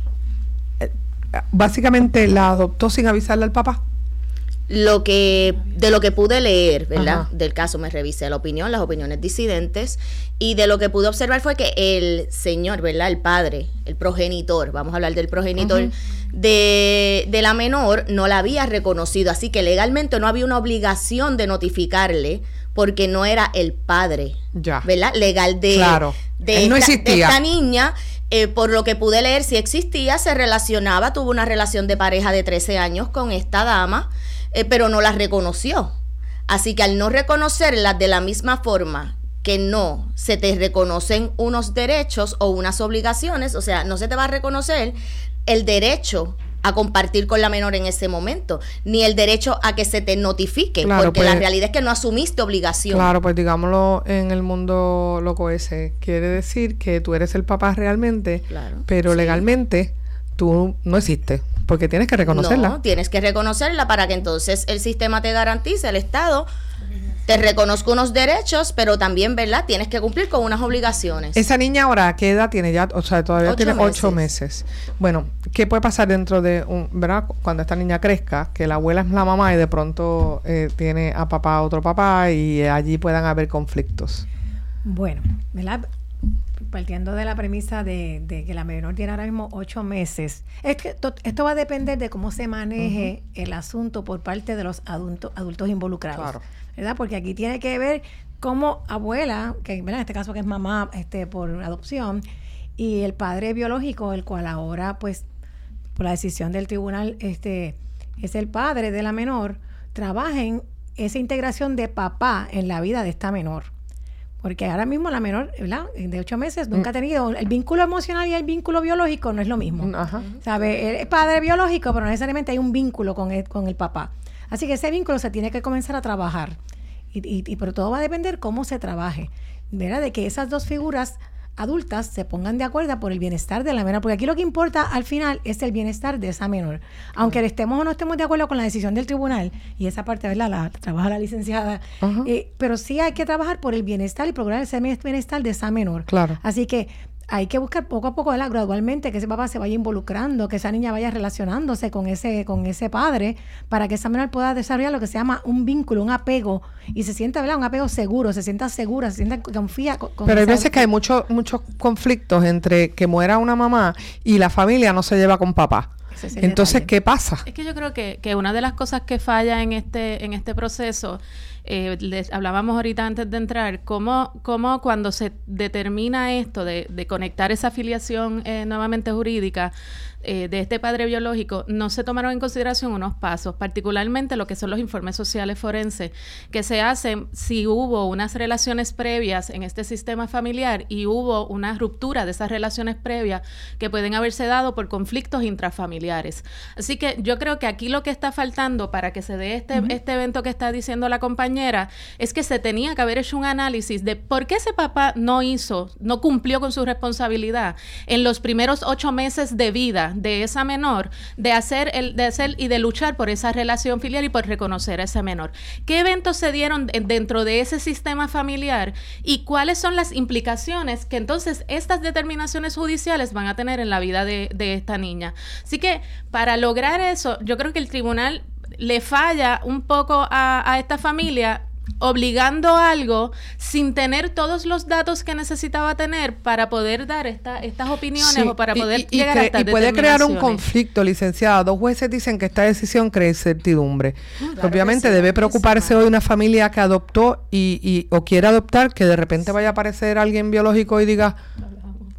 Speaker 2: básicamente la adoptó sin avisarle al papá.
Speaker 16: Lo que, de lo que pude leer, ¿verdad? Ajá. Del caso, me revisé la opinión, las opiniones disidentes, y de lo que pude observar fue que el señor, ¿verdad? El padre, el progenitor, vamos a hablar del progenitor, uh-huh. de, de la menor, no la había reconocido, así que legalmente no había una obligación de notificarle, porque no era el padre,
Speaker 2: ya.
Speaker 16: ¿verdad? Legal de,
Speaker 2: claro.
Speaker 16: de,
Speaker 2: no
Speaker 16: esta,
Speaker 2: existía.
Speaker 16: de esta niña. Eh, por lo que pude leer, si existía, se relacionaba, tuvo una relación de pareja de trece años con esta dama, eh, pero no la reconoció. Así que al no reconocerla de la misma forma que no se te reconocen unos derechos o unas obligaciones, o sea, no se te va a reconocer el derecho a compartir con la menor en ese momento, ni el derecho a que se te notifique, claro, porque pues, la realidad es que no asumiste obligación.
Speaker 2: Claro, pues digámoslo en el mundo loco ese, quiere decir que tú eres el papá realmente, claro, pero sí. legalmente tú no existes, porque tienes que reconocerla.
Speaker 16: No, tienes que reconocerla para que entonces el sistema te garantice, el Estado te reconozca unos derechos, pero también, ¿verdad? Tienes que cumplir con unas obligaciones.
Speaker 2: Esa niña ahora, ¿qué edad tiene ya? O sea, todavía
Speaker 16: ocho
Speaker 2: tiene
Speaker 16: meses.
Speaker 2: ocho meses. Bueno, ¿qué puede pasar dentro de un, ¿verdad? Cuando esta niña crezca, que la abuela es la mamá y de pronto eh, tiene a papá otro papá y allí puedan haber conflictos?
Speaker 17: Bueno, ¿verdad? Partiendo de la premisa de, de que la menor tiene ahora mismo ocho meses, es que to, esto va a depender de cómo se maneje uh-huh. el asunto por parte de los adultos, adultos involucrados, claro. ¿verdad? Porque aquí tiene que ver cómo abuela, que ¿verdad? En este caso que es mamá este, por adopción, y el padre biológico, el cual ahora, pues, por la decisión del tribunal, este, es el padre de la menor, trabajen esa integración de papá en la vida de esta menor. Porque ahora mismo la menor, ¿verdad? De ocho meses nunca ha tenido el vínculo emocional y el vínculo biológico no es lo mismo. Ajá. ¿Sabe? Es padre biológico, pero no necesariamente hay un vínculo con el, con el papá. Así que ese vínculo se tiene que comenzar a trabajar. Y, y, y pero todo va a depender cómo se trabaje, ¿verdad? De que esas dos figuras adultas se pongan de acuerdo por el bienestar de la menor, porque aquí lo que importa al final es el bienestar de esa menor. Aunque uh-huh. estemos o no estemos de acuerdo con la decisión del tribunal, y esa parte, ¿verdad?, la trabaja la licenciada, uh-huh. eh, pero sí hay que trabajar por el bienestar y procurar ese bienestar de esa menor.
Speaker 2: Claro.
Speaker 17: Así que hay que buscar poco a poco, ¿verdad?, gradualmente, que ese papá se vaya involucrando, que esa niña vaya relacionándose con ese con ese padre, para que esa menor pueda desarrollar lo que se llama un vínculo, un apego, y se sienta, ¿verdad?, un apego seguro, se sienta segura, se sienta, confía con, con
Speaker 2: Pero hay
Speaker 17: esa...
Speaker 2: veces que hay muchos muchos conflictos entre que muera una mamá y la familia no se lleva con papá. Entonces, detalle. ¿Qué pasa?
Speaker 18: Es que yo creo que, que una de las cosas que falla en este en este proceso, eh, les hablábamos ahorita antes de entrar, cómo, cómo cuando se determina esto de, de conectar esa afiliación eh, nuevamente jurídica eh, de este padre biológico, no se tomaron en consideración unos pasos, particularmente lo que son los informes sociales forenses, que se hacen si hubo unas relaciones previas en este sistema familiar y hubo una ruptura de esas relaciones previas que pueden haberse dado por conflictos intrafamiliares. Así que yo creo que aquí lo que está faltando para que se dé este, uh-huh. este evento que está diciendo la compañera es que se tenía que haber hecho un análisis de por qué ese papá no hizo, no cumplió con su responsabilidad en los primeros ocho meses de vida de esa menor, de hacer el, de hacer y de luchar por esa relación filial y por reconocer a esa menor. ¿Qué eventos se dieron dentro de ese sistema familiar y cuáles son las implicaciones que entonces estas determinaciones judiciales van a tener en la vida de, de esta niña? Así que para lograr eso, yo creo que el tribunal le falla un poco a, a esta familia obligando algo sin tener todos los datos que necesitaba tener para poder dar esta, estas opiniones sí, o para poder
Speaker 2: y, y
Speaker 18: llegar
Speaker 2: cre-
Speaker 18: a estas
Speaker 2: y puede crear un conflicto, licenciada. Dos jueces dicen que esta decisión crea incertidumbre. No, claro Obviamente sí, debe preocuparse hoy una familia que adoptó y, y o quiere adoptar, que de repente vaya a aparecer alguien biológico y diga,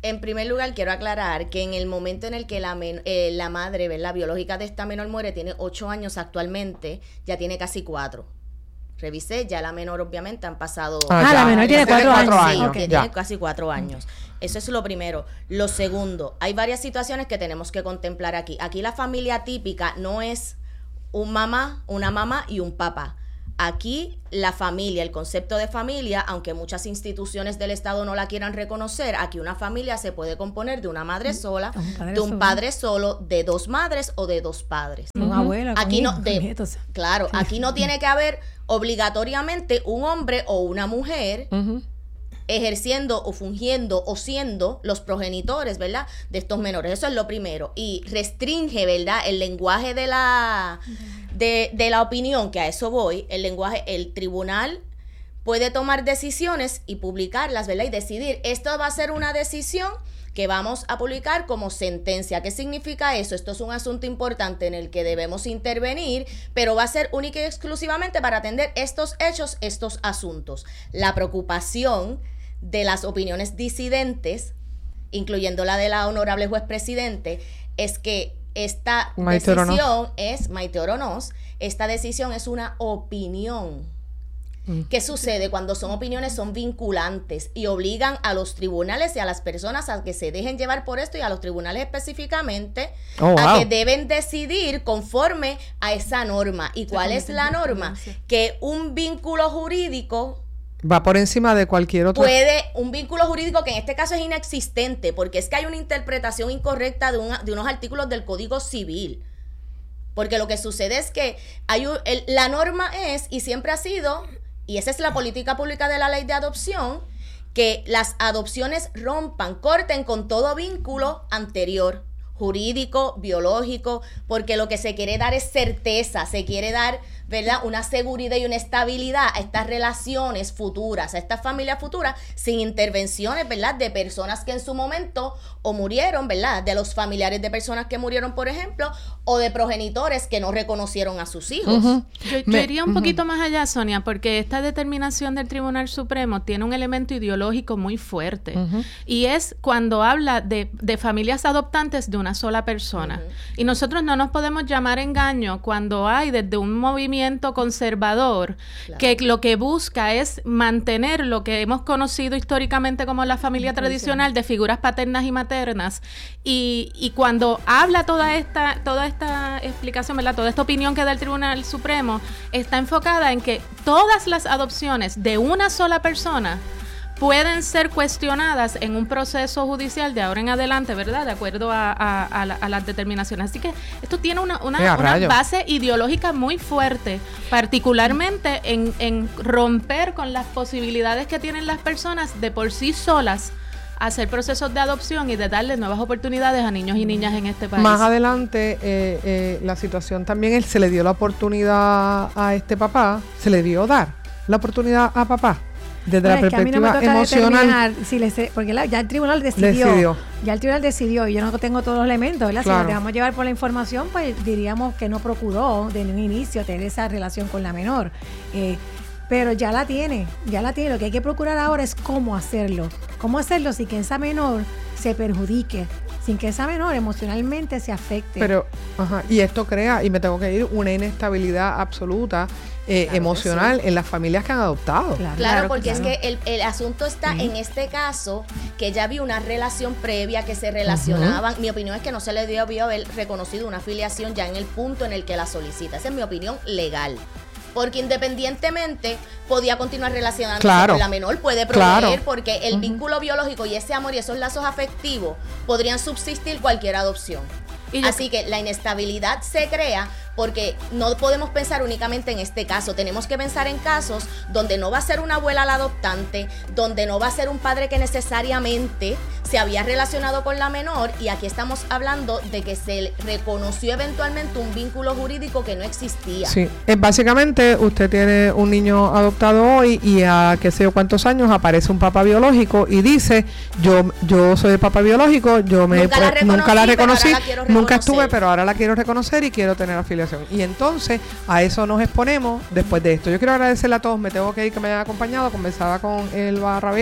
Speaker 16: En primer lugar, quiero aclarar que en el momento en el que la, men- eh, la madre, ¿verdad?, biológica de esta menor muere, tiene ocho años actualmente, ya tiene casi cuatro. Revisé, ya la menor obviamente han pasado...
Speaker 17: Ah, ah la menor tiene cuatro, cuatro años.
Speaker 16: Sí,
Speaker 17: okay.
Speaker 16: tiene casi cuatro años. Eso es lo primero. Lo segundo, hay varias situaciones que tenemos que contemplar aquí. Aquí la familia típica no es un mamá, una mamá y un papá. Aquí la familia, el concepto de familia, aunque muchas instituciones del Estado no la quieran reconocer, aquí una familia se puede componer de una madre sola, un de un padre solo, de dos madres o de dos padres.
Speaker 17: Un uh-huh. abuelo.
Speaker 16: Aquí no, de, claro, aquí no tiene que haber obligatoriamente un hombre o una mujer uh-huh. ejerciendo o fungiendo o siendo los progenitores, ¿verdad?, de estos menores. Eso es lo primero. Y restringe, ¿verdad?, el lenguaje de la... De, de la opinión, que a eso voy, el lenguaje, el tribunal puede tomar decisiones y publicarlas, ¿verdad? Y decidir, esto va a ser una decisión que vamos a publicar como sentencia. ¿Qué significa eso? Esto es un asunto importante en el que debemos intervenir, pero va a ser única y exclusivamente para atender estos hechos, estos asuntos. La preocupación de las opiniones disidentes, incluyendo la de la honorable juez presidente, es que esta Maite decisión Oronoz. es, Maite Oronoz, esta decisión es una opinión. Mm. ¿Qué sucede cuando son opiniones? Son vinculantes y obligan a los tribunales y a las personas a que se dejen llevar por esto, y a los tribunales específicamente oh, wow. a que deben decidir conforme a esa norma. ¿Y cuál es la norma? Que un vínculo jurídico
Speaker 2: va por encima de cualquier otro.
Speaker 16: Puede, un vínculo jurídico que en este caso es inexistente, porque es que hay una interpretación incorrecta de, un, de unos artículos del Código Civil. Porque lo que sucede es que hay un, el, la norma es, y siempre ha sido, y esa es la política pública de la ley de adopción, que las adopciones rompan, corten con todo vínculo anterior, jurídico, biológico, porque lo que se quiere dar es certeza, se quiere dar, ¿verdad?, una seguridad y una estabilidad a estas relaciones futuras, a estas familias futuras, sin intervenciones, ¿verdad?, de personas que en su momento o murieron, ¿verdad?, de los familiares de personas que murieron, por ejemplo, o de progenitores que no reconocieron a sus hijos.
Speaker 18: Uh-huh. Yo, yo Me, iría un uh-huh. poquito más allá, Sonia, porque esta determinación del Tribunal Supremo tiene un elemento ideológico muy fuerte, uh-huh. y es cuando habla de, de familias adoptantes de una sola persona. Uh-huh. Y nosotros no nos podemos llamar engaño cuando hay desde un movimiento conservador claro. que lo que busca es mantener lo que hemos conocido históricamente como la familia tradicional de figuras paternas y maternas, y, y cuando habla toda esta toda esta explicación, ¿verdad?, toda esta opinión que da el Tribunal Supremo, está enfocada en que todas las adopciones de una sola persona pueden ser cuestionadas en un proceso judicial de ahora en adelante, ¿verdad?, de acuerdo a, a, a, la, a las determinaciones. Así que esto tiene una, una, una base ideológica muy fuerte, particularmente en, en romper con las posibilidades que tienen las personas de por sí solas hacer procesos de adopción y de darle nuevas oportunidades a niños y niñas en este país.
Speaker 2: Más adelante, eh, eh, la situación también, él se le dio la oportunidad a este papá, se le dio dar la oportunidad a papá. Desde bueno, la perspectiva no emocional,
Speaker 17: si les, porque la, ya el tribunal decidió, decidió ya el tribunal decidió y yo no tengo todos los elementos, ¿verdad? Claro. Si nos dejamos llevar por la información, pues diríamos que no procuró de un inicio tener esa relación con la menor, eh, pero ya la tiene, ya la tiene. Lo que hay que procurar ahora es cómo hacerlo, cómo hacerlo sin que esa menor se perjudique, sin que esa menor emocionalmente se afecte.
Speaker 2: Pero, ajá, y esto crea, y me tengo que ir, una inestabilidad absoluta Eh, claro emocional sí. en las familias que han adoptado.
Speaker 16: Claro, claro porque claro. es que el, el asunto está uh-huh. en este caso que ya había una relación previa, que se relacionaban. Uh-huh. Mi opinión es que no se le debió haber reconocido una afiliación ya en el punto en el que la solicita. Esa es mi opinión legal. Porque independientemente podía continuar relacionándose claro. con la menor, puede proveer, claro. porque el uh-huh. vínculo biológico y ese amor y esos lazos afectivos podrían subsistir cualquier adopción. Así que la inestabilidad se crea porque no podemos pensar únicamente en este caso, tenemos que pensar en casos donde no va a ser una abuela la adoptante, donde no va a ser un padre que necesariamente se había relacionado con la menor, y aquí estamos hablando de que se reconoció eventualmente un vínculo jurídico que no existía.
Speaker 2: Sí, eh, básicamente usted tiene un niño adoptado hoy y a qué sé yo cuántos años aparece un papá biológico y dice, yo yo soy el papá biológico, yo me nunca la reconocí, nunca, la reconocí, la nunca estuve, pero ahora la quiero reconocer y quiero tener afiliación. Y entonces a eso nos exponemos después de esto. Yo quiero agradecerle a todos, me tengo que ir, que me hayan acompañado. Conversaba con Elba Rabel,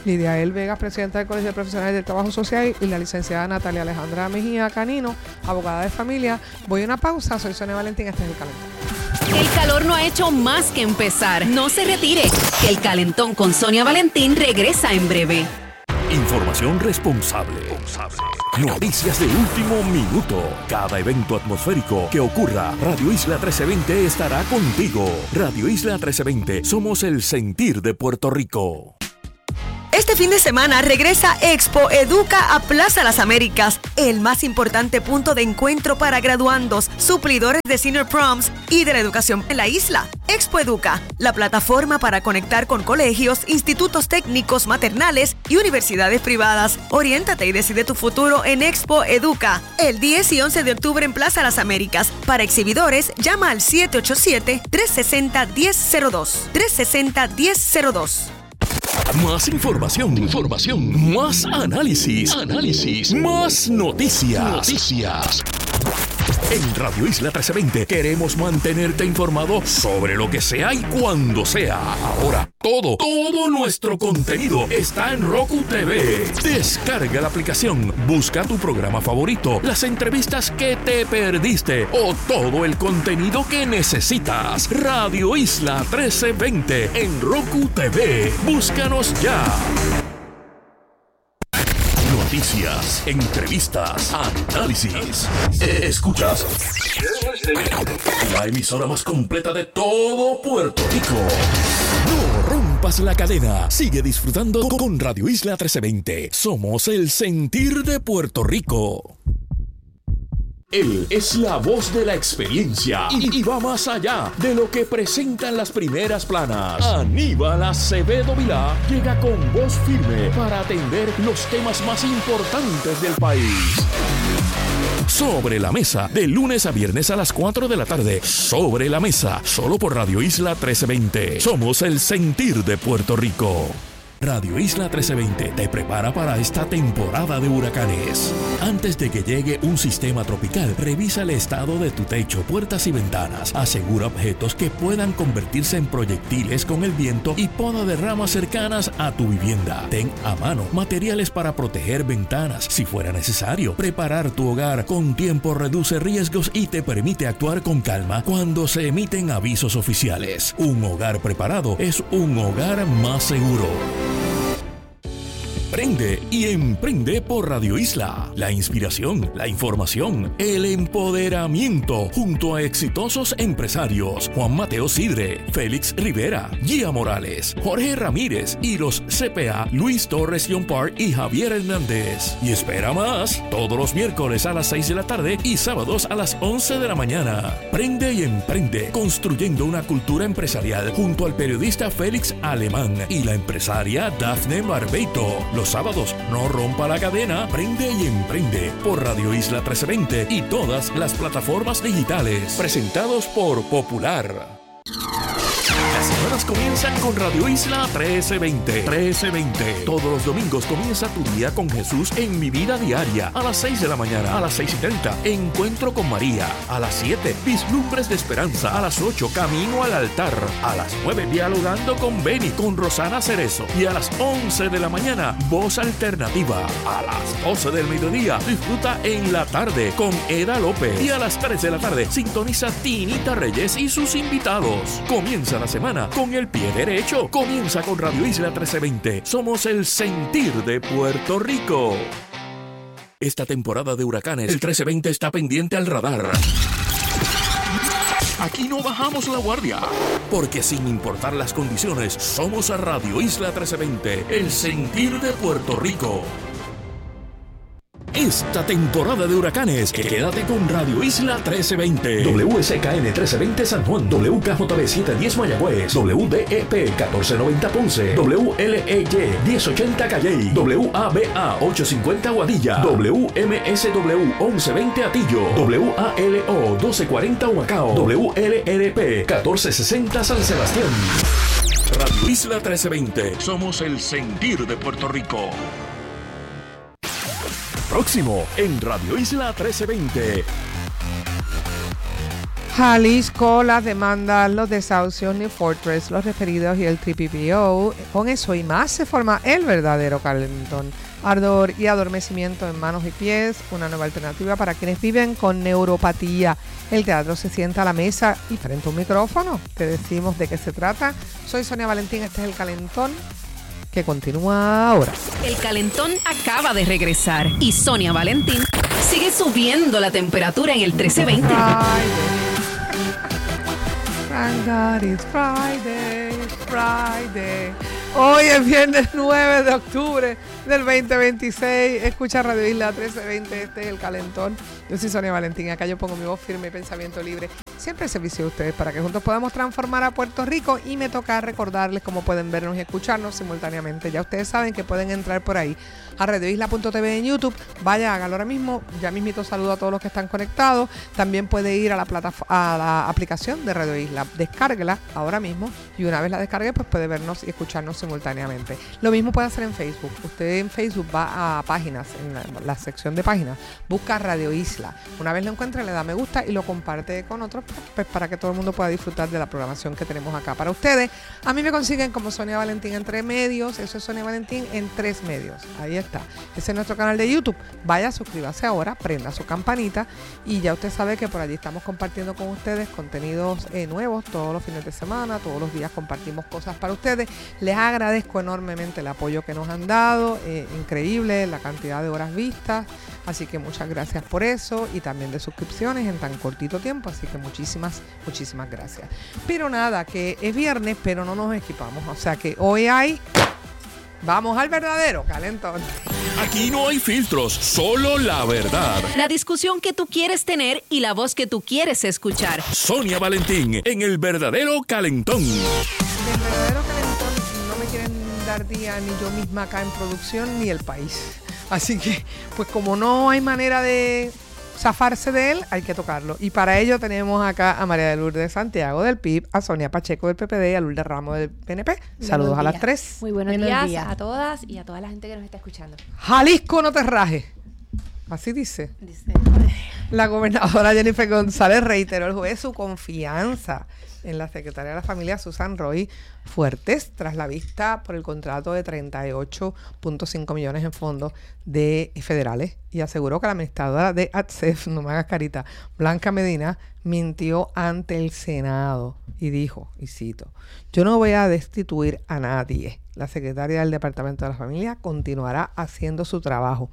Speaker 2: Lidia El Vegas, presidenta del Colegio de Profesionales del Trabajo Social, y la licenciada Natalia Alejandra Mejía Canino, abogada de familia. Voy a una pausa, soy Sonia Valentín, este es El Calentón.
Speaker 4: El calor no ha hecho más que empezar. No se retire, que El Calentón con Sonia Valentín regresa en breve.
Speaker 5: Información responsable. Noticias de último minuto. Cada evento atmosférico que ocurra, Radio Isla trece veinte estará contigo. Radio Isla trece veinte, somos el sentir de Puerto Rico.
Speaker 19: Este fin de semana regresa Expo Educa a Plaza Las Américas, el más importante punto de encuentro para graduandos, suplidores de Senior Proms y de la educación en la isla. Expo Educa, la plataforma para conectar con colegios, institutos técnicos maternales y universidades privadas. Oriéntate y decide tu futuro en Expo Educa, el diez y once de octubre en Plaza Las Américas. Para exhibidores, llama al siete ocho siete, tres seis cero, uno cero cero dos. tres seis cero, uno cero cero dos.
Speaker 5: Más información, información, más análisis, análisis, más noticias, noticias. En Radio Isla trece veinte queremos mantenerte informado sobre lo que sea y cuando sea. Ahora, todo, todo nuestro contenido está en Roku T V. Descarga la aplicación, busca tu programa favorito, las entrevistas que te perdiste o todo el contenido que necesitas. Radio Isla trece veinte en Roku T V. Búscanos ya. Noticias, entrevistas, análisis. Escuchas la emisora más completa de todo Puerto Rico. No rompas la cadena. Sigue disfrutando con Radio Isla trece veinte. Somos el sentir de Puerto Rico. Él es la voz de la experiencia y, y va más allá de lo que presentan las primeras planas. Aníbal Acevedo Vilá llega con voz firme para atender los temas más importantes del país. Sobre la Mesa, de lunes a viernes a las cuatro de la tarde. Sobre la Mesa, solo por Radio Isla trece veinte. Somos el sentir de Puerto Rico. Radio Isla trece veinte te prepara para esta temporada de huracanes. Antes de que llegue un sistema tropical, revisa el estado de tu techo, puertas y ventanas. Asegura objetos que puedan convertirse en proyectiles con el viento y poda de ramas cercanas a tu vivienda. Ten a mano materiales para proteger ventanas. Si fuera necesario, preparar tu hogar con tiempo reduce riesgos y te permite actuar con calma cuando se emiten avisos oficiales. Un hogar preparado es un hogar más seguro. Prende y emprende por Radio Isla. La inspiración, la información, el empoderamiento junto a exitosos empresarios Juan Mateo Sidre, Félix Rivera, Gia Morales, Jorge Ramírez y los C P A Luis Torres Yompar y Javier Hernández. Y espera más, todos los miércoles a las seis de la tarde y sábados a las once de la mañana. Prende y emprende, construyendo una cultura empresarial junto al periodista Félix Alemán y la empresaria Dafne Barbeito. Los sábados, no rompa la cadena, prende y emprende por Radio Isla trece veinte y todas las plataformas digitales. Presentados por Popular. Las semanas comienzan con Radio Isla trece veinte. trece veinte. Todos los domingos comienza tu día con Jesús en Mi Vida Diaria. A las seis de la mañana, a las seis y treinta, Encuentro con María. A las siete, Vislumbres de Esperanza. A las ocho, Camino al Altar. A las nueve, Dialogando con Beni, con Rosana Cerezo. Y a las once de la mañana, Voz Alternativa. A las doce del mediodía, disfruta En la Tarde con Eda López. Y a las tres de la tarde, sintoniza Tinita Reyes y sus invitados. Comienza la semana con el pie derecho. Comienza con Radio Isla trece veinte. Somos el sentir de Puerto Rico. Esta temporada de huracanes, el trece veinte está pendiente al radar. Aquí no bajamos la guardia, porque sin importar las condiciones, somos a Radio Isla trece veinte, el sentir de Puerto Rico. Esta temporada de huracanes, quédate con Radio Isla trece veinte. W S K N trece veinte San Juan, W K J B setecientos diez Mayagüez, W D E P catorce noventa Ponce, W L E Y diez ochenta Calley, W A B A ochocientos cincuenta Guadilla, W M S W once veinte Atillo, W A L O doce cuarenta Humacao, W L R P catorce sesenta San Sebastián. Radio Isla trece veinte, somos el sentir de Puerto Rico. Próximo en Radio Isla trece veinte.
Speaker 2: Jalisco, las demandas, los desahucios, New Fortress, los referidos y el T P P O. Con eso y más se forma el verdadero calentón. Ardor y adormecimiento en manos y pies, una nueva alternativa para quienes viven con neuropatía. El teatro se sienta a la mesa y frente a un micrófono. Te decimos de qué se trata. Soy Sonia Valentín, este es El Calentón, que continúa ahora.
Speaker 4: El Calentón acaba de regresar y Sonia Valentín sigue subiendo la temperatura en el trece veinte.
Speaker 2: Thank God it's Friday, it's Friday. Hoy es viernes nueve de octubre del veinte veintiséis. Escucha Radio Isla trece veinte, este es El Calentón. Yo soy Sonia Valentín, acá yo pongo mi voz firme y pensamiento libre. Siempre al servicio de ustedes para que juntos podamos transformar a Puerto Rico, y me toca recordarles cómo pueden vernos y escucharnos simultáneamente. Ya ustedes saben que pueden entrar por ahí a radio isla punto t v en YouTube. Vaya, hágalo ahora mismo. Ya mismito saludo a todos los que están conectados. También puede ir a la plataforma, a la aplicación de Radio Isla. Descárguela ahora mismo y una vez la descargue, pues puede vernos y escucharnos simultáneamente. Lo mismo puede hacer en Facebook. Usted en Facebook va a páginas, en la, la sección de páginas, busca Radio Isla. Una vez lo encuentre, le da me gusta y lo comparte con otros, pues para que todo el mundo pueda disfrutar de la programación que tenemos acá para ustedes. A mí me consiguen como Sonia Valentín en tres medios. Eso es Sonia Valentín en tres medios. Ahí está. Ese es nuestro canal de YouTube. Vaya, suscríbase ahora, prenda su campanita y ya usted sabe que por allí estamos compartiendo con ustedes contenidos eh, nuevos todos los fines de semana. Todos los días compartimos cosas para ustedes. Les agradezco enormemente el apoyo que nos han dado. Eh, increíble la cantidad de horas vistas. Así que muchas gracias por eso, y también de suscripciones en tan cortito tiempo. Así que muchísimas, muchísimas gracias. Pero nada, que es viernes, pero no nos equipamos. O sea que hoy hay... Vamos al verdadero calentón.
Speaker 5: Aquí no hay filtros, solo la verdad.
Speaker 4: La discusión que tú quieres tener y la voz que tú quieres escuchar.
Speaker 5: Sonia Valentín en El Verdadero Calentón.
Speaker 2: Del verdadero calentón no me quieren dar día ni yo misma acá en producción ni el país. Así que, pues como no hay manera de zafarse de él, hay que tocarlo. Y para ello tenemos acá a María de Lourdes Santiago del P I B, a Sonia Pacheco del P P D y a Lourdes Ramos del P N P. Saludos a las tres.
Speaker 20: Muy buenos, buenos días, días a todas y a toda la gente que nos está escuchando.
Speaker 2: Jalisco, no te rajes. Así dice. Dice. La gobernadora Jennifer González reiteró el jueves su confianza en la secretaria de la Familia, Susan Roy Fuertes, tras la vista por el contrato de treinta y ocho punto cinco millones en fondos de federales, y aseguró que la administradora de A T S E F, no me hagas carita, Blanca Medina, mintió ante el Senado y dijo, y cito: yo no voy a destituir a nadie. La secretaria del Departamento de la Familia continuará haciendo su trabajo.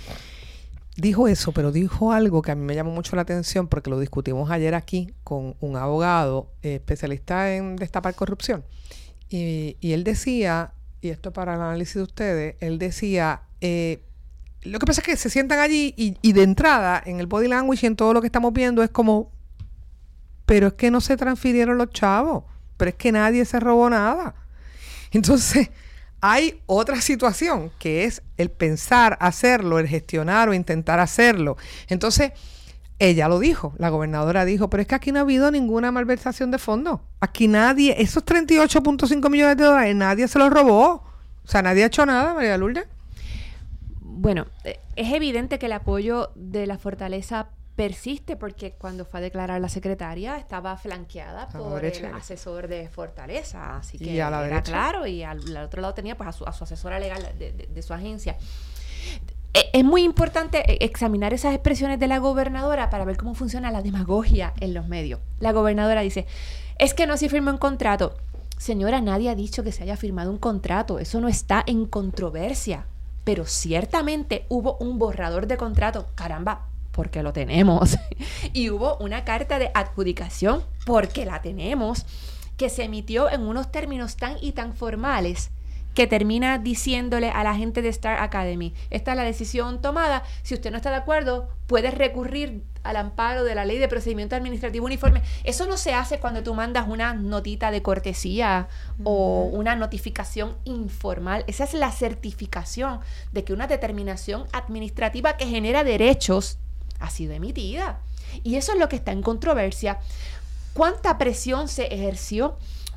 Speaker 2: Dijo eso, pero dijo algo que a mí me llamó mucho la atención, porque lo discutimos ayer aquí con un abogado eh, especialista en destapar corrupción. Y, y él decía, y esto para el análisis de ustedes, él decía, eh, lo que pasa es que se sientan allí y, y de entrada, en el body language y en todo lo que estamos viendo, es como, pero es que no se transfirieron los chavos, pero es que nadie se robó nada. Entonces... hay otra situación, que es el pensar hacerlo, el gestionar o intentar hacerlo. Entonces, ella lo dijo, la gobernadora dijo, pero es que aquí no ha habido ninguna malversación de fondos. Aquí nadie, esos treinta y ocho punto cinco millones de dólares, nadie se los robó. O sea, nadie ha hecho nada, María Lourdes.
Speaker 20: Bueno, es evidente que el apoyo de la Fortaleza persiste, porque cuando fue a declarar la secretaria estaba flanqueada por el asesor de Fortaleza, así que era derecha, claro, y al, al otro lado tenía pues a su, a su asesora legal de, de, de su agencia. Es muy importante examinar esas expresiones de la gobernadora para ver cómo funciona la demagogia en los medios. La gobernadora dice, es que no se firmó un contrato. Señora, nadie ha dicho que se haya firmado un contrato, eso no está en controversia, pero ciertamente hubo un borrador de contrato, caramba, porque lo tenemos, y hubo una carta de adjudicación, porque la tenemos, que se emitió en unos términos tan y tan formales que termina diciéndole a la gente de Star Academy, esta es la decisión tomada, si usted no está de acuerdo, puede recurrir al amparo de la Ley de Procedimiento Administrativo Uniforme. Eso no se hace cuando tú mandas una notita de cortesía uh-huh. o una notificación informal. Esa es la certificación de que una determinación administrativa que genera derechos ha sido emitida. Y eso es lo que está en controversia. ¿Cuánta presión se ejerció?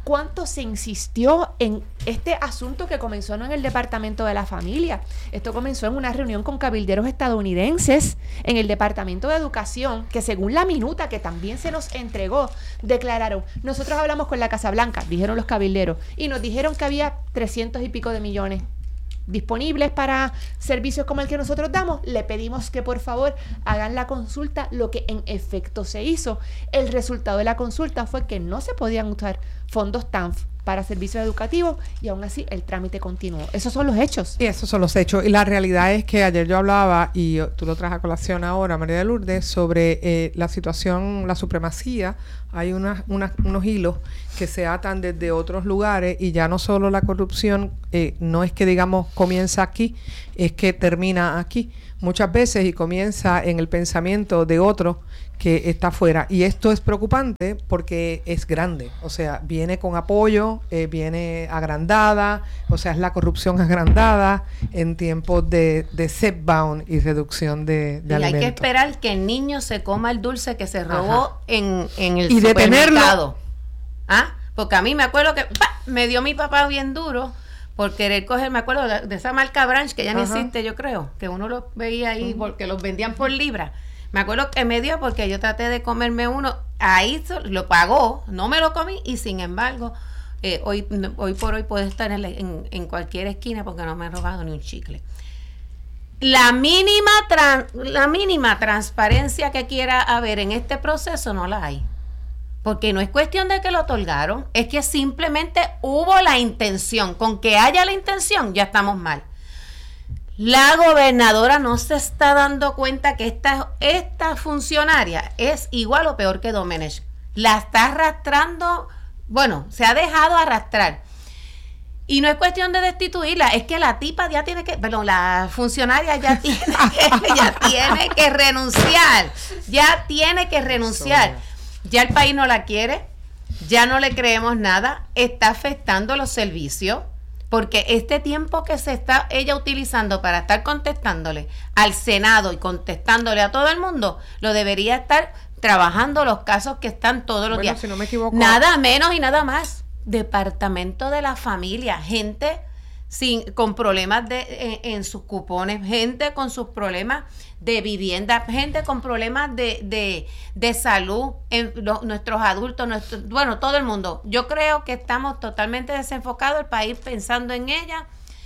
Speaker 20: cuánto se insistió en este asunto que comenzó no en el Departamento de la Familia. Esto comenzó en una reunión con cabilderos estadounidenses en el Departamento de Educación, que según la minuta que también se nos entregó, declararon, nosotros hablamos con la Casa Blanca, dijeron los cabilderos, y nos dijeron que había trescientos y pico de millones disponibles para servicios como el que nosotros damos. Le pedimos que por favor hagan la consulta, lo que en efecto se hizo. El resultado de la consulta fue que no se podían usar fondos T A N F para servicios educativos y aún así el trámite continuó. Esos son los hechos.
Speaker 2: Y esos son los hechos. Y la realidad es que ayer yo hablaba, y tú lo traes a colación ahora, María de Lourdes, sobre eh, la situación, la supremacía. Hay unas, unas, unos hilos que se atan desde otros lugares y ya no solo la corrupción, eh, no es que digamos comienza aquí, es que termina aquí. Muchas veces y comienza en el pensamiento de otro que está afuera. Y esto es preocupante porque es grande. O sea, viene con apoyo, eh, viene agrandada, o sea, es la corrupción agrandada en tiempos de, de setback y reducción de, de
Speaker 21: y
Speaker 2: alimentos.
Speaker 21: hay que esperar que el niño se coma el dulce que se robó en, en el
Speaker 2: y
Speaker 21: supermercado. ¿Ah? Porque a mí me acuerdo que ¡pa! Me dio mi papá bien duro por querer coger, me acuerdo de, de esa marca Branch, que ya no existe, yo creo, que uno los veía ahí uh-huh. porque los vendían por libra. Me acuerdo que me dio porque yo traté de comerme uno, ahí lo pagó, no me lo comí y sin embargo, eh, hoy, hoy por hoy puedo estar en, en, en cualquier esquina porque no me han robado ni un chicle. La mínima, tran, la mínima transparencia que quiera haber en este proceso no la hay. Porque no es cuestión de que lo otorgaron, es que simplemente hubo la intención. Con que haya la intención, ya estamos mal. La gobernadora no se está dando cuenta que esta, esta funcionaria es igual o peor que Domenech. La está arrastrando, bueno, se ha dejado arrastrar. Y no es cuestión de destituirla, es que la tipa ya tiene que, perdón, la funcionaria ya tiene que, ya tiene que renunciar, ya tiene que renunciar. Ya el país no la quiere, ya no le creemos nada, está afectando los servicios, porque este tiempo que se está ella utilizando para estar contestándole al Senado y contestándole a todo el mundo, lo debería estar trabajando los casos que están todos los
Speaker 2: bueno,
Speaker 21: días.
Speaker 2: Si no me equivoco.
Speaker 21: Nada menos y nada más. Departamento de la Familia, gente sin con problemas de en, en sus cupones, gente con sus problemas de vivienda, gente con problemas de, de, de salud, en lo, nuestros adultos, nuestro, bueno, todo el mundo. Yo creo que estamos totalmente desenfocados, el país pensando en ella.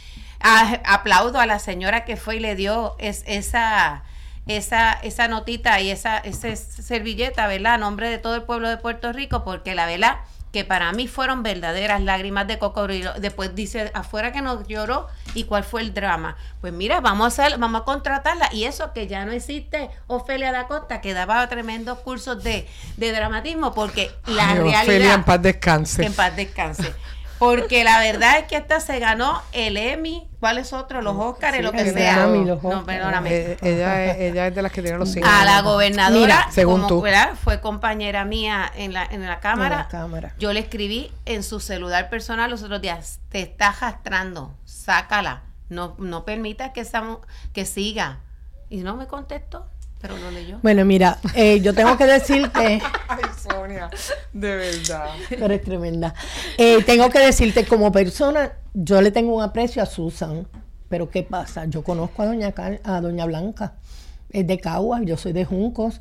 Speaker 21: A, aplaudo a la señora que fue y le dio es, esa esa esa notita y esa, esa servilleta, ¿verdad? A nombre de todo el pueblo de Puerto Rico, porque la verdad que para mí fueron verdaderas lágrimas de cocodrilo. Después dice afuera que nos lloró y cuál fue el drama. Pues mira, vamos a hacer, vamos a contratarla, y eso que ya no existe Ofelia da Costa, que daba tremendos cursos de, de dramatismo, porque la
Speaker 2: Ay,
Speaker 21: realidad
Speaker 2: Ofelia, en paz descanse.
Speaker 21: en paz descanse. Porque la verdad es que esta se ganó el Emmy, ¿cuáles otros? Los Óscares, sí, lo que sea.
Speaker 2: Emmy,
Speaker 21: los no, perdóname.
Speaker 2: Eh, ella, es, ella es de las que tiene los cinco.
Speaker 21: A la gobernadora,
Speaker 2: Mira, según
Speaker 21: como,
Speaker 2: tú.
Speaker 21: ¿verdad? Fue compañera mía en la, en la cámara.
Speaker 2: En la cámara.
Speaker 21: Yo le escribí en su celular personal los otros días, te está arrastrando, sácala. No, no permitas que, esa, que siga. Y no me contestó. Pero lo leyó.
Speaker 22: Bueno, mira, eh, yo tengo que decirte...
Speaker 2: Ay, Sonia, de verdad.
Speaker 22: Pero es tremenda. Eh, tengo que decirte, como persona, yo le tengo un aprecio a Susan. Pero ¿qué pasa? Yo conozco a doña, Car a doña Blanca. Es de Caguas, yo soy de Juncos.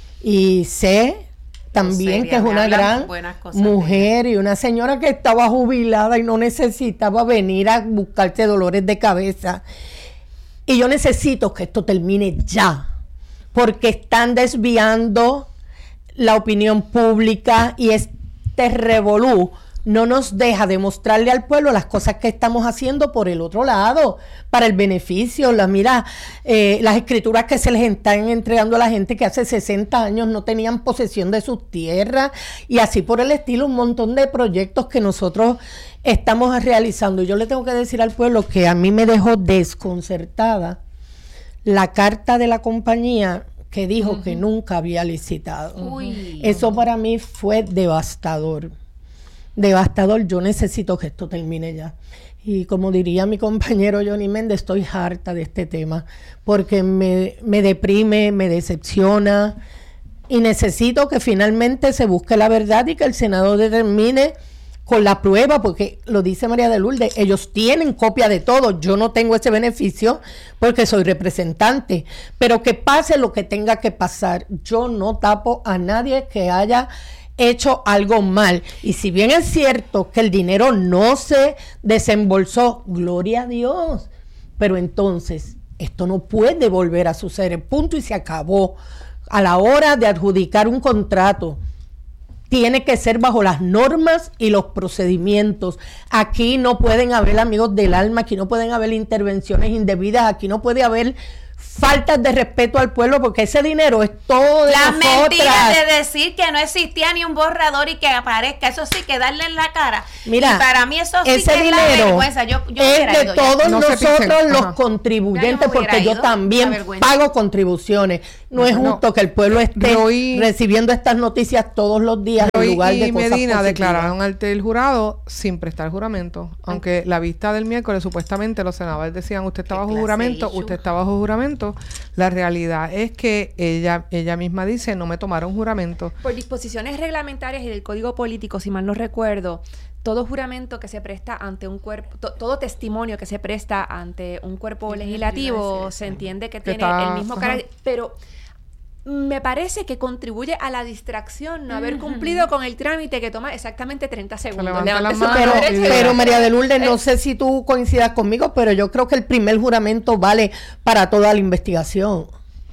Speaker 22: Y sé también que es una gran mujer y una señora que estaba jubilada y no necesitaba venir a buscarse dolores de cabeza. Y yo necesito que esto termine ya, porque están desviando la opinión pública y este revolú no nos deja demostrarle al pueblo las cosas que estamos haciendo por el otro lado, para el beneficio. La, mira, eh, las escrituras que se les están entregando a la gente que hace sesenta años no tenían posesión de sus tierras, y así por el estilo, un montón de proyectos que nosotros estamos realizando. Yo le tengo que decir al pueblo que a mí me dejó desconcertada la carta de la compañía que dijo uh-huh. que nunca había licitado. Uy. Eso para mí fue devastador. Devastador. Yo necesito que esto termine ya. Y como diría mi compañero Johnny Méndez, estoy harta de este tema, porque me, me deprime, me decepciona, y necesito que finalmente se busque la verdad y que el Senado determine con la prueba, porque lo dice María de Lourdes, ellos tienen copia de todo, yo no tengo ese beneficio porque soy representante, pero que pase lo que tenga que pasar, yo no tapo a nadie que haya hecho algo mal, y si bien es cierto que el dinero no se desembolsó, gloria a Dios, pero entonces esto no puede volver a suceder, punto y se acabó. A la hora de adjudicar un contrato, tiene que ser bajo las normas y los procedimientos. Aquí no pueden haber amigos del alma, aquí no pueden haber intervenciones indebidas, aquí no puede haber faltas de respeto al pueblo, porque ese dinero es todo de
Speaker 21: las
Speaker 22: nosotras.
Speaker 21: Mentiras de decir que no existía ni un borrador y que aparezca, eso sí que darle en la cara.
Speaker 22: Mira,
Speaker 21: y para mí eso sí
Speaker 22: ese
Speaker 21: que
Speaker 22: dinero
Speaker 21: es la vergüenza. Yo, yo
Speaker 22: es de
Speaker 21: ido
Speaker 22: todos
Speaker 21: no
Speaker 22: nosotros los
Speaker 21: Ajá.
Speaker 22: contribuyentes,
Speaker 21: Ya yo
Speaker 22: porque yo
Speaker 21: ido,
Speaker 22: también pago contribuciones. No, no es justo no. que el pueblo esté Roy, recibiendo estas noticias todos los días
Speaker 2: Roy
Speaker 22: en lugar
Speaker 2: y
Speaker 22: de cosas
Speaker 2: Medina
Speaker 22: positivas.
Speaker 2: Declararon ante el jurado sin prestar juramento, aunque la vista del miércoles supuestamente los senadores decían usted está bajo juramento, usted está bajo juramento. La realidad es que ella ella misma dice no me tomaron juramento.
Speaker 20: Por disposiciones reglamentarias y del Código Político, si mal no recuerdo, todo juramento que se presta ante un cuerpo, to, todo testimonio que se presta ante un cuerpo legislativo se entiende que, que tiene está, el mismo carácter, pero me parece que contribuye a la distracción no haber cumplido con el trámite que toma exactamente treinta segundos.
Speaker 22: Pero, pero María de Lourdes, no sé si tú coincidas conmigo, pero yo creo que el primer juramento vale para toda la investigación.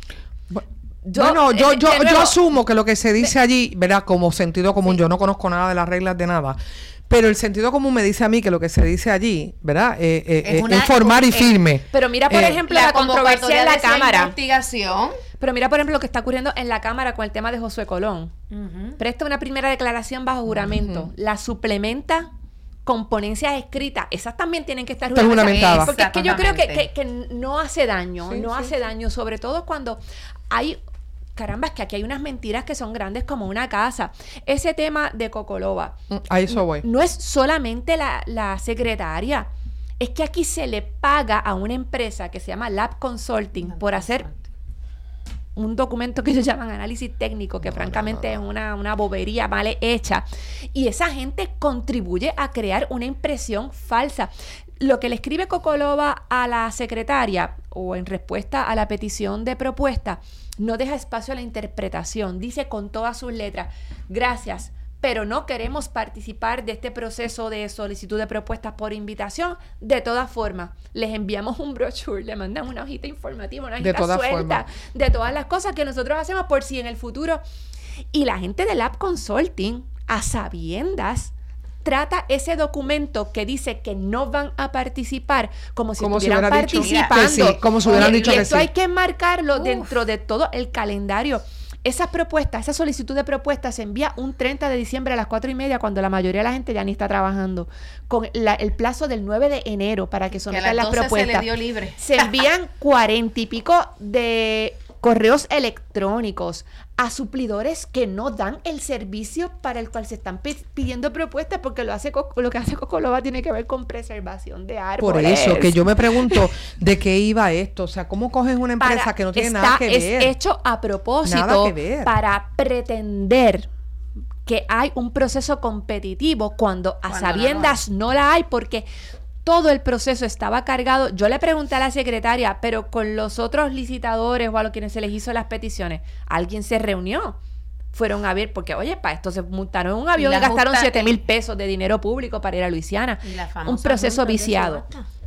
Speaker 2: Yo, bueno, yo, yo, yo, yo asumo que lo que se dice allí, ¿verdad? Como sentido común, sí. Yo no conozco nada de las reglas de nada, pero el sentido común me dice a mí que lo que se dice allí, ¿verdad? Eh, eh, es, una, es formar y firme.
Speaker 20: Pero mira, por eh, ejemplo, la, la controversia en la Cámara.
Speaker 21: Investigación.
Speaker 20: Pero mira, por ejemplo, lo que está ocurriendo en la Cámara con el tema de Josué Colón. Uh-huh. Presta una primera declaración bajo juramento, uh-huh. la suplementa con ponencias escritas. Esas también tienen que estar juramentadas. Porque es que yo creo que, que, que no hace daño, sí, no sí, hace sí. daño, sobre todo cuando hay... Caramba, es que aquí hay unas mentiras que son grandes como una casa. Ese tema de Cocoloba.
Speaker 2: A eso voy.
Speaker 20: No es solamente la, la secretaria. Es que aquí se le paga a una empresa que se llama Lab Consulting por hacer un documento que ellos llaman análisis técnico, que no, francamente no, no. es una, una bobería mal hecha. Y esa gente contribuye a crear una impresión falsa. Lo que le escribe Cocoloba a la secretaria, o en respuesta a la petición de propuesta, no deja espacio a la interpretación. Dice con todas sus letras, gracias, pero no queremos participar de este proceso de solicitud de propuestas por invitación. De todas formas, les enviamos un brochure, le mandan una hojita informativa, una hojita de suelta forma. de todas las cosas que nosotros hacemos por si en el futuro. Y la gente de Lab Consulting, a sabiendas, trata ese documento que dice que no van a participar como si como estuvieran si participando.
Speaker 2: Dicho, sí, como si hubieran dicho
Speaker 20: y
Speaker 2: que
Speaker 20: esto
Speaker 2: sí.
Speaker 20: hay que marcarlo Uf. dentro de todo el calendario. Esa propuesta, esa solicitud de propuesta se envía un treinta de diciembre a las cuatro y media, cuando la mayoría de la gente ya ni está trabajando, con la, el plazo del nueve de enero para que sometan las propuestas.
Speaker 21: Se le dio libre.
Speaker 20: Se envían cuarenta y pico de correos electrónicos a suplidores que no dan el servicio para el cual se están p- pidiendo propuestas, porque lo hace lo que hace Cocoloba tiene que ver con preservación de árboles.
Speaker 2: Por eso que yo me pregunto de qué iba esto, o sea, ¿cómo coges una empresa para, que no tiene
Speaker 20: está,
Speaker 2: nada que ver?
Speaker 20: Es hecho a propósito para pretender que hay un proceso competitivo cuando a cuando sabiendas no, no la hay, porque todo el proceso estaba cargado. Yo le pregunté a la secretaria, pero con los otros licitadores o a los quienes se les hizo las peticiones, ¿alguien se reunió? Fueron a ver, porque oye, para esto se montaron en un avión y, y gastaron siete mil pesos de dinero público para ir a Luisiana. Un proceso viciado.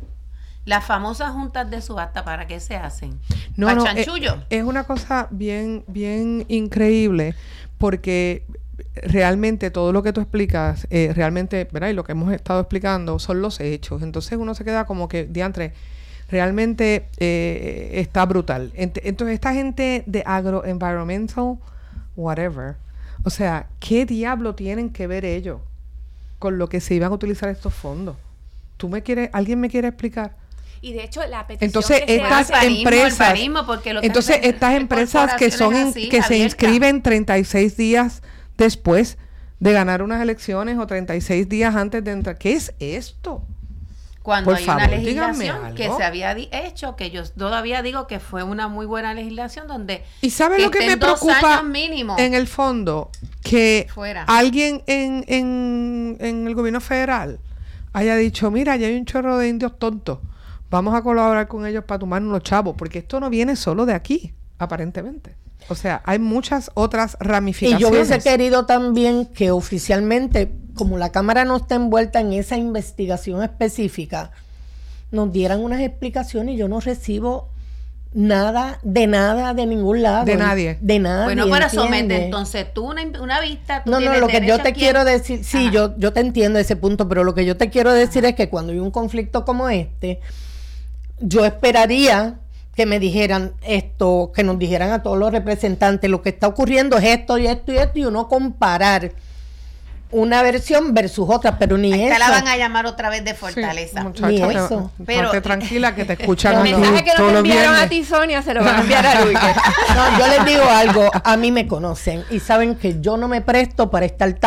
Speaker 21: Las famosas juntas de subasta, ¿para qué se hacen?
Speaker 2: No,
Speaker 21: ¿Para
Speaker 2: no,
Speaker 21: chanchullo?
Speaker 2: Es, es una cosa bien, bien increíble, porque realmente todo lo que tú explicas, eh, realmente, ¿verdad? Y lo que hemos estado explicando son los hechos. Entonces uno se queda como que, diantre, realmente eh, está brutal. Ent- entonces esta gente de agroenvironmental, whatever, o sea, ¿qué diablo tienen que ver ellos con lo que se iban a utilizar estos fondos? ¿Tú me quieres, alguien me quiere explicar?
Speaker 20: Y de hecho la petición
Speaker 2: entonces
Speaker 20: que
Speaker 2: estas
Speaker 20: se hace,
Speaker 2: empresas
Speaker 21: parismo, porque lo que
Speaker 2: entonces
Speaker 21: hacen
Speaker 2: estas empresas que son en,
Speaker 21: así,
Speaker 2: que
Speaker 21: abierta.
Speaker 2: se inscriben treinta y seis días después de ganar unas elecciones o treinta y seis días antes de entrar, ¿qué es esto?
Speaker 21: Cuando
Speaker 2: Por
Speaker 21: hay
Speaker 2: favor,
Speaker 21: una
Speaker 2: díganme
Speaker 21: legislación que
Speaker 2: algo.
Speaker 21: se había di- hecho, que yo todavía digo que fue una muy buena legislación donde
Speaker 2: ¿Y sabe
Speaker 21: que
Speaker 2: lo que me
Speaker 21: estén dos
Speaker 2: preocupa
Speaker 21: años mínimo
Speaker 2: en el fondo? Que
Speaker 21: fuera.
Speaker 2: alguien en, en, en el gobierno federal haya dicho, mira, ya hay un chorro de indios tontos, vamos a colaborar con ellos para tomarnos los chavos, porque esto no viene solo de aquí, aparentemente. O sea, hay muchas otras
Speaker 22: Y
Speaker 2: ramificaciones.
Speaker 22: yo hubiese querido también que oficialmente, como la Cámara no está envuelta en esa investigación específica, nos dieran unas explicaciones. Yo no recibo nada, de nada, de ningún lado.
Speaker 2: De nadie.
Speaker 22: De nadie.
Speaker 21: Bueno, para
Speaker 22: ¿entiendes?
Speaker 21: someter entonces tú una, una vista, tú
Speaker 22: No, no,
Speaker 21: tienes
Speaker 22: lo que yo
Speaker 21: derecho
Speaker 22: te
Speaker 21: aquí
Speaker 22: quiero
Speaker 21: en-
Speaker 22: decir, sí,
Speaker 21: Ajá.
Speaker 22: yo, yo te entiendo ese punto, pero lo que yo te quiero decir es que cuando hay un conflicto como este, yo esperaría que me dijeran esto, que nos dijeran a todos los representantes, lo que está ocurriendo es esto y esto y esto, y uno comparar una versión versus otra, pero ni
Speaker 21: Esta
Speaker 22: eso.
Speaker 21: la van a llamar otra vez de Fortaleza.
Speaker 2: Muchacha,
Speaker 22: Ni
Speaker 2: te-
Speaker 22: eso.
Speaker 21: Pero-
Speaker 2: ponte tranquila que te escuchan
Speaker 20: El
Speaker 2: aquí
Speaker 20: mensaje que
Speaker 2: todos
Speaker 20: nos
Speaker 2: los
Speaker 20: enviaron a
Speaker 2: viernes.
Speaker 20: ti, Sonia, se lo van a enviar a Luis.
Speaker 22: No, yo les digo algo, a mí me conocen y saben que yo no me presto para estar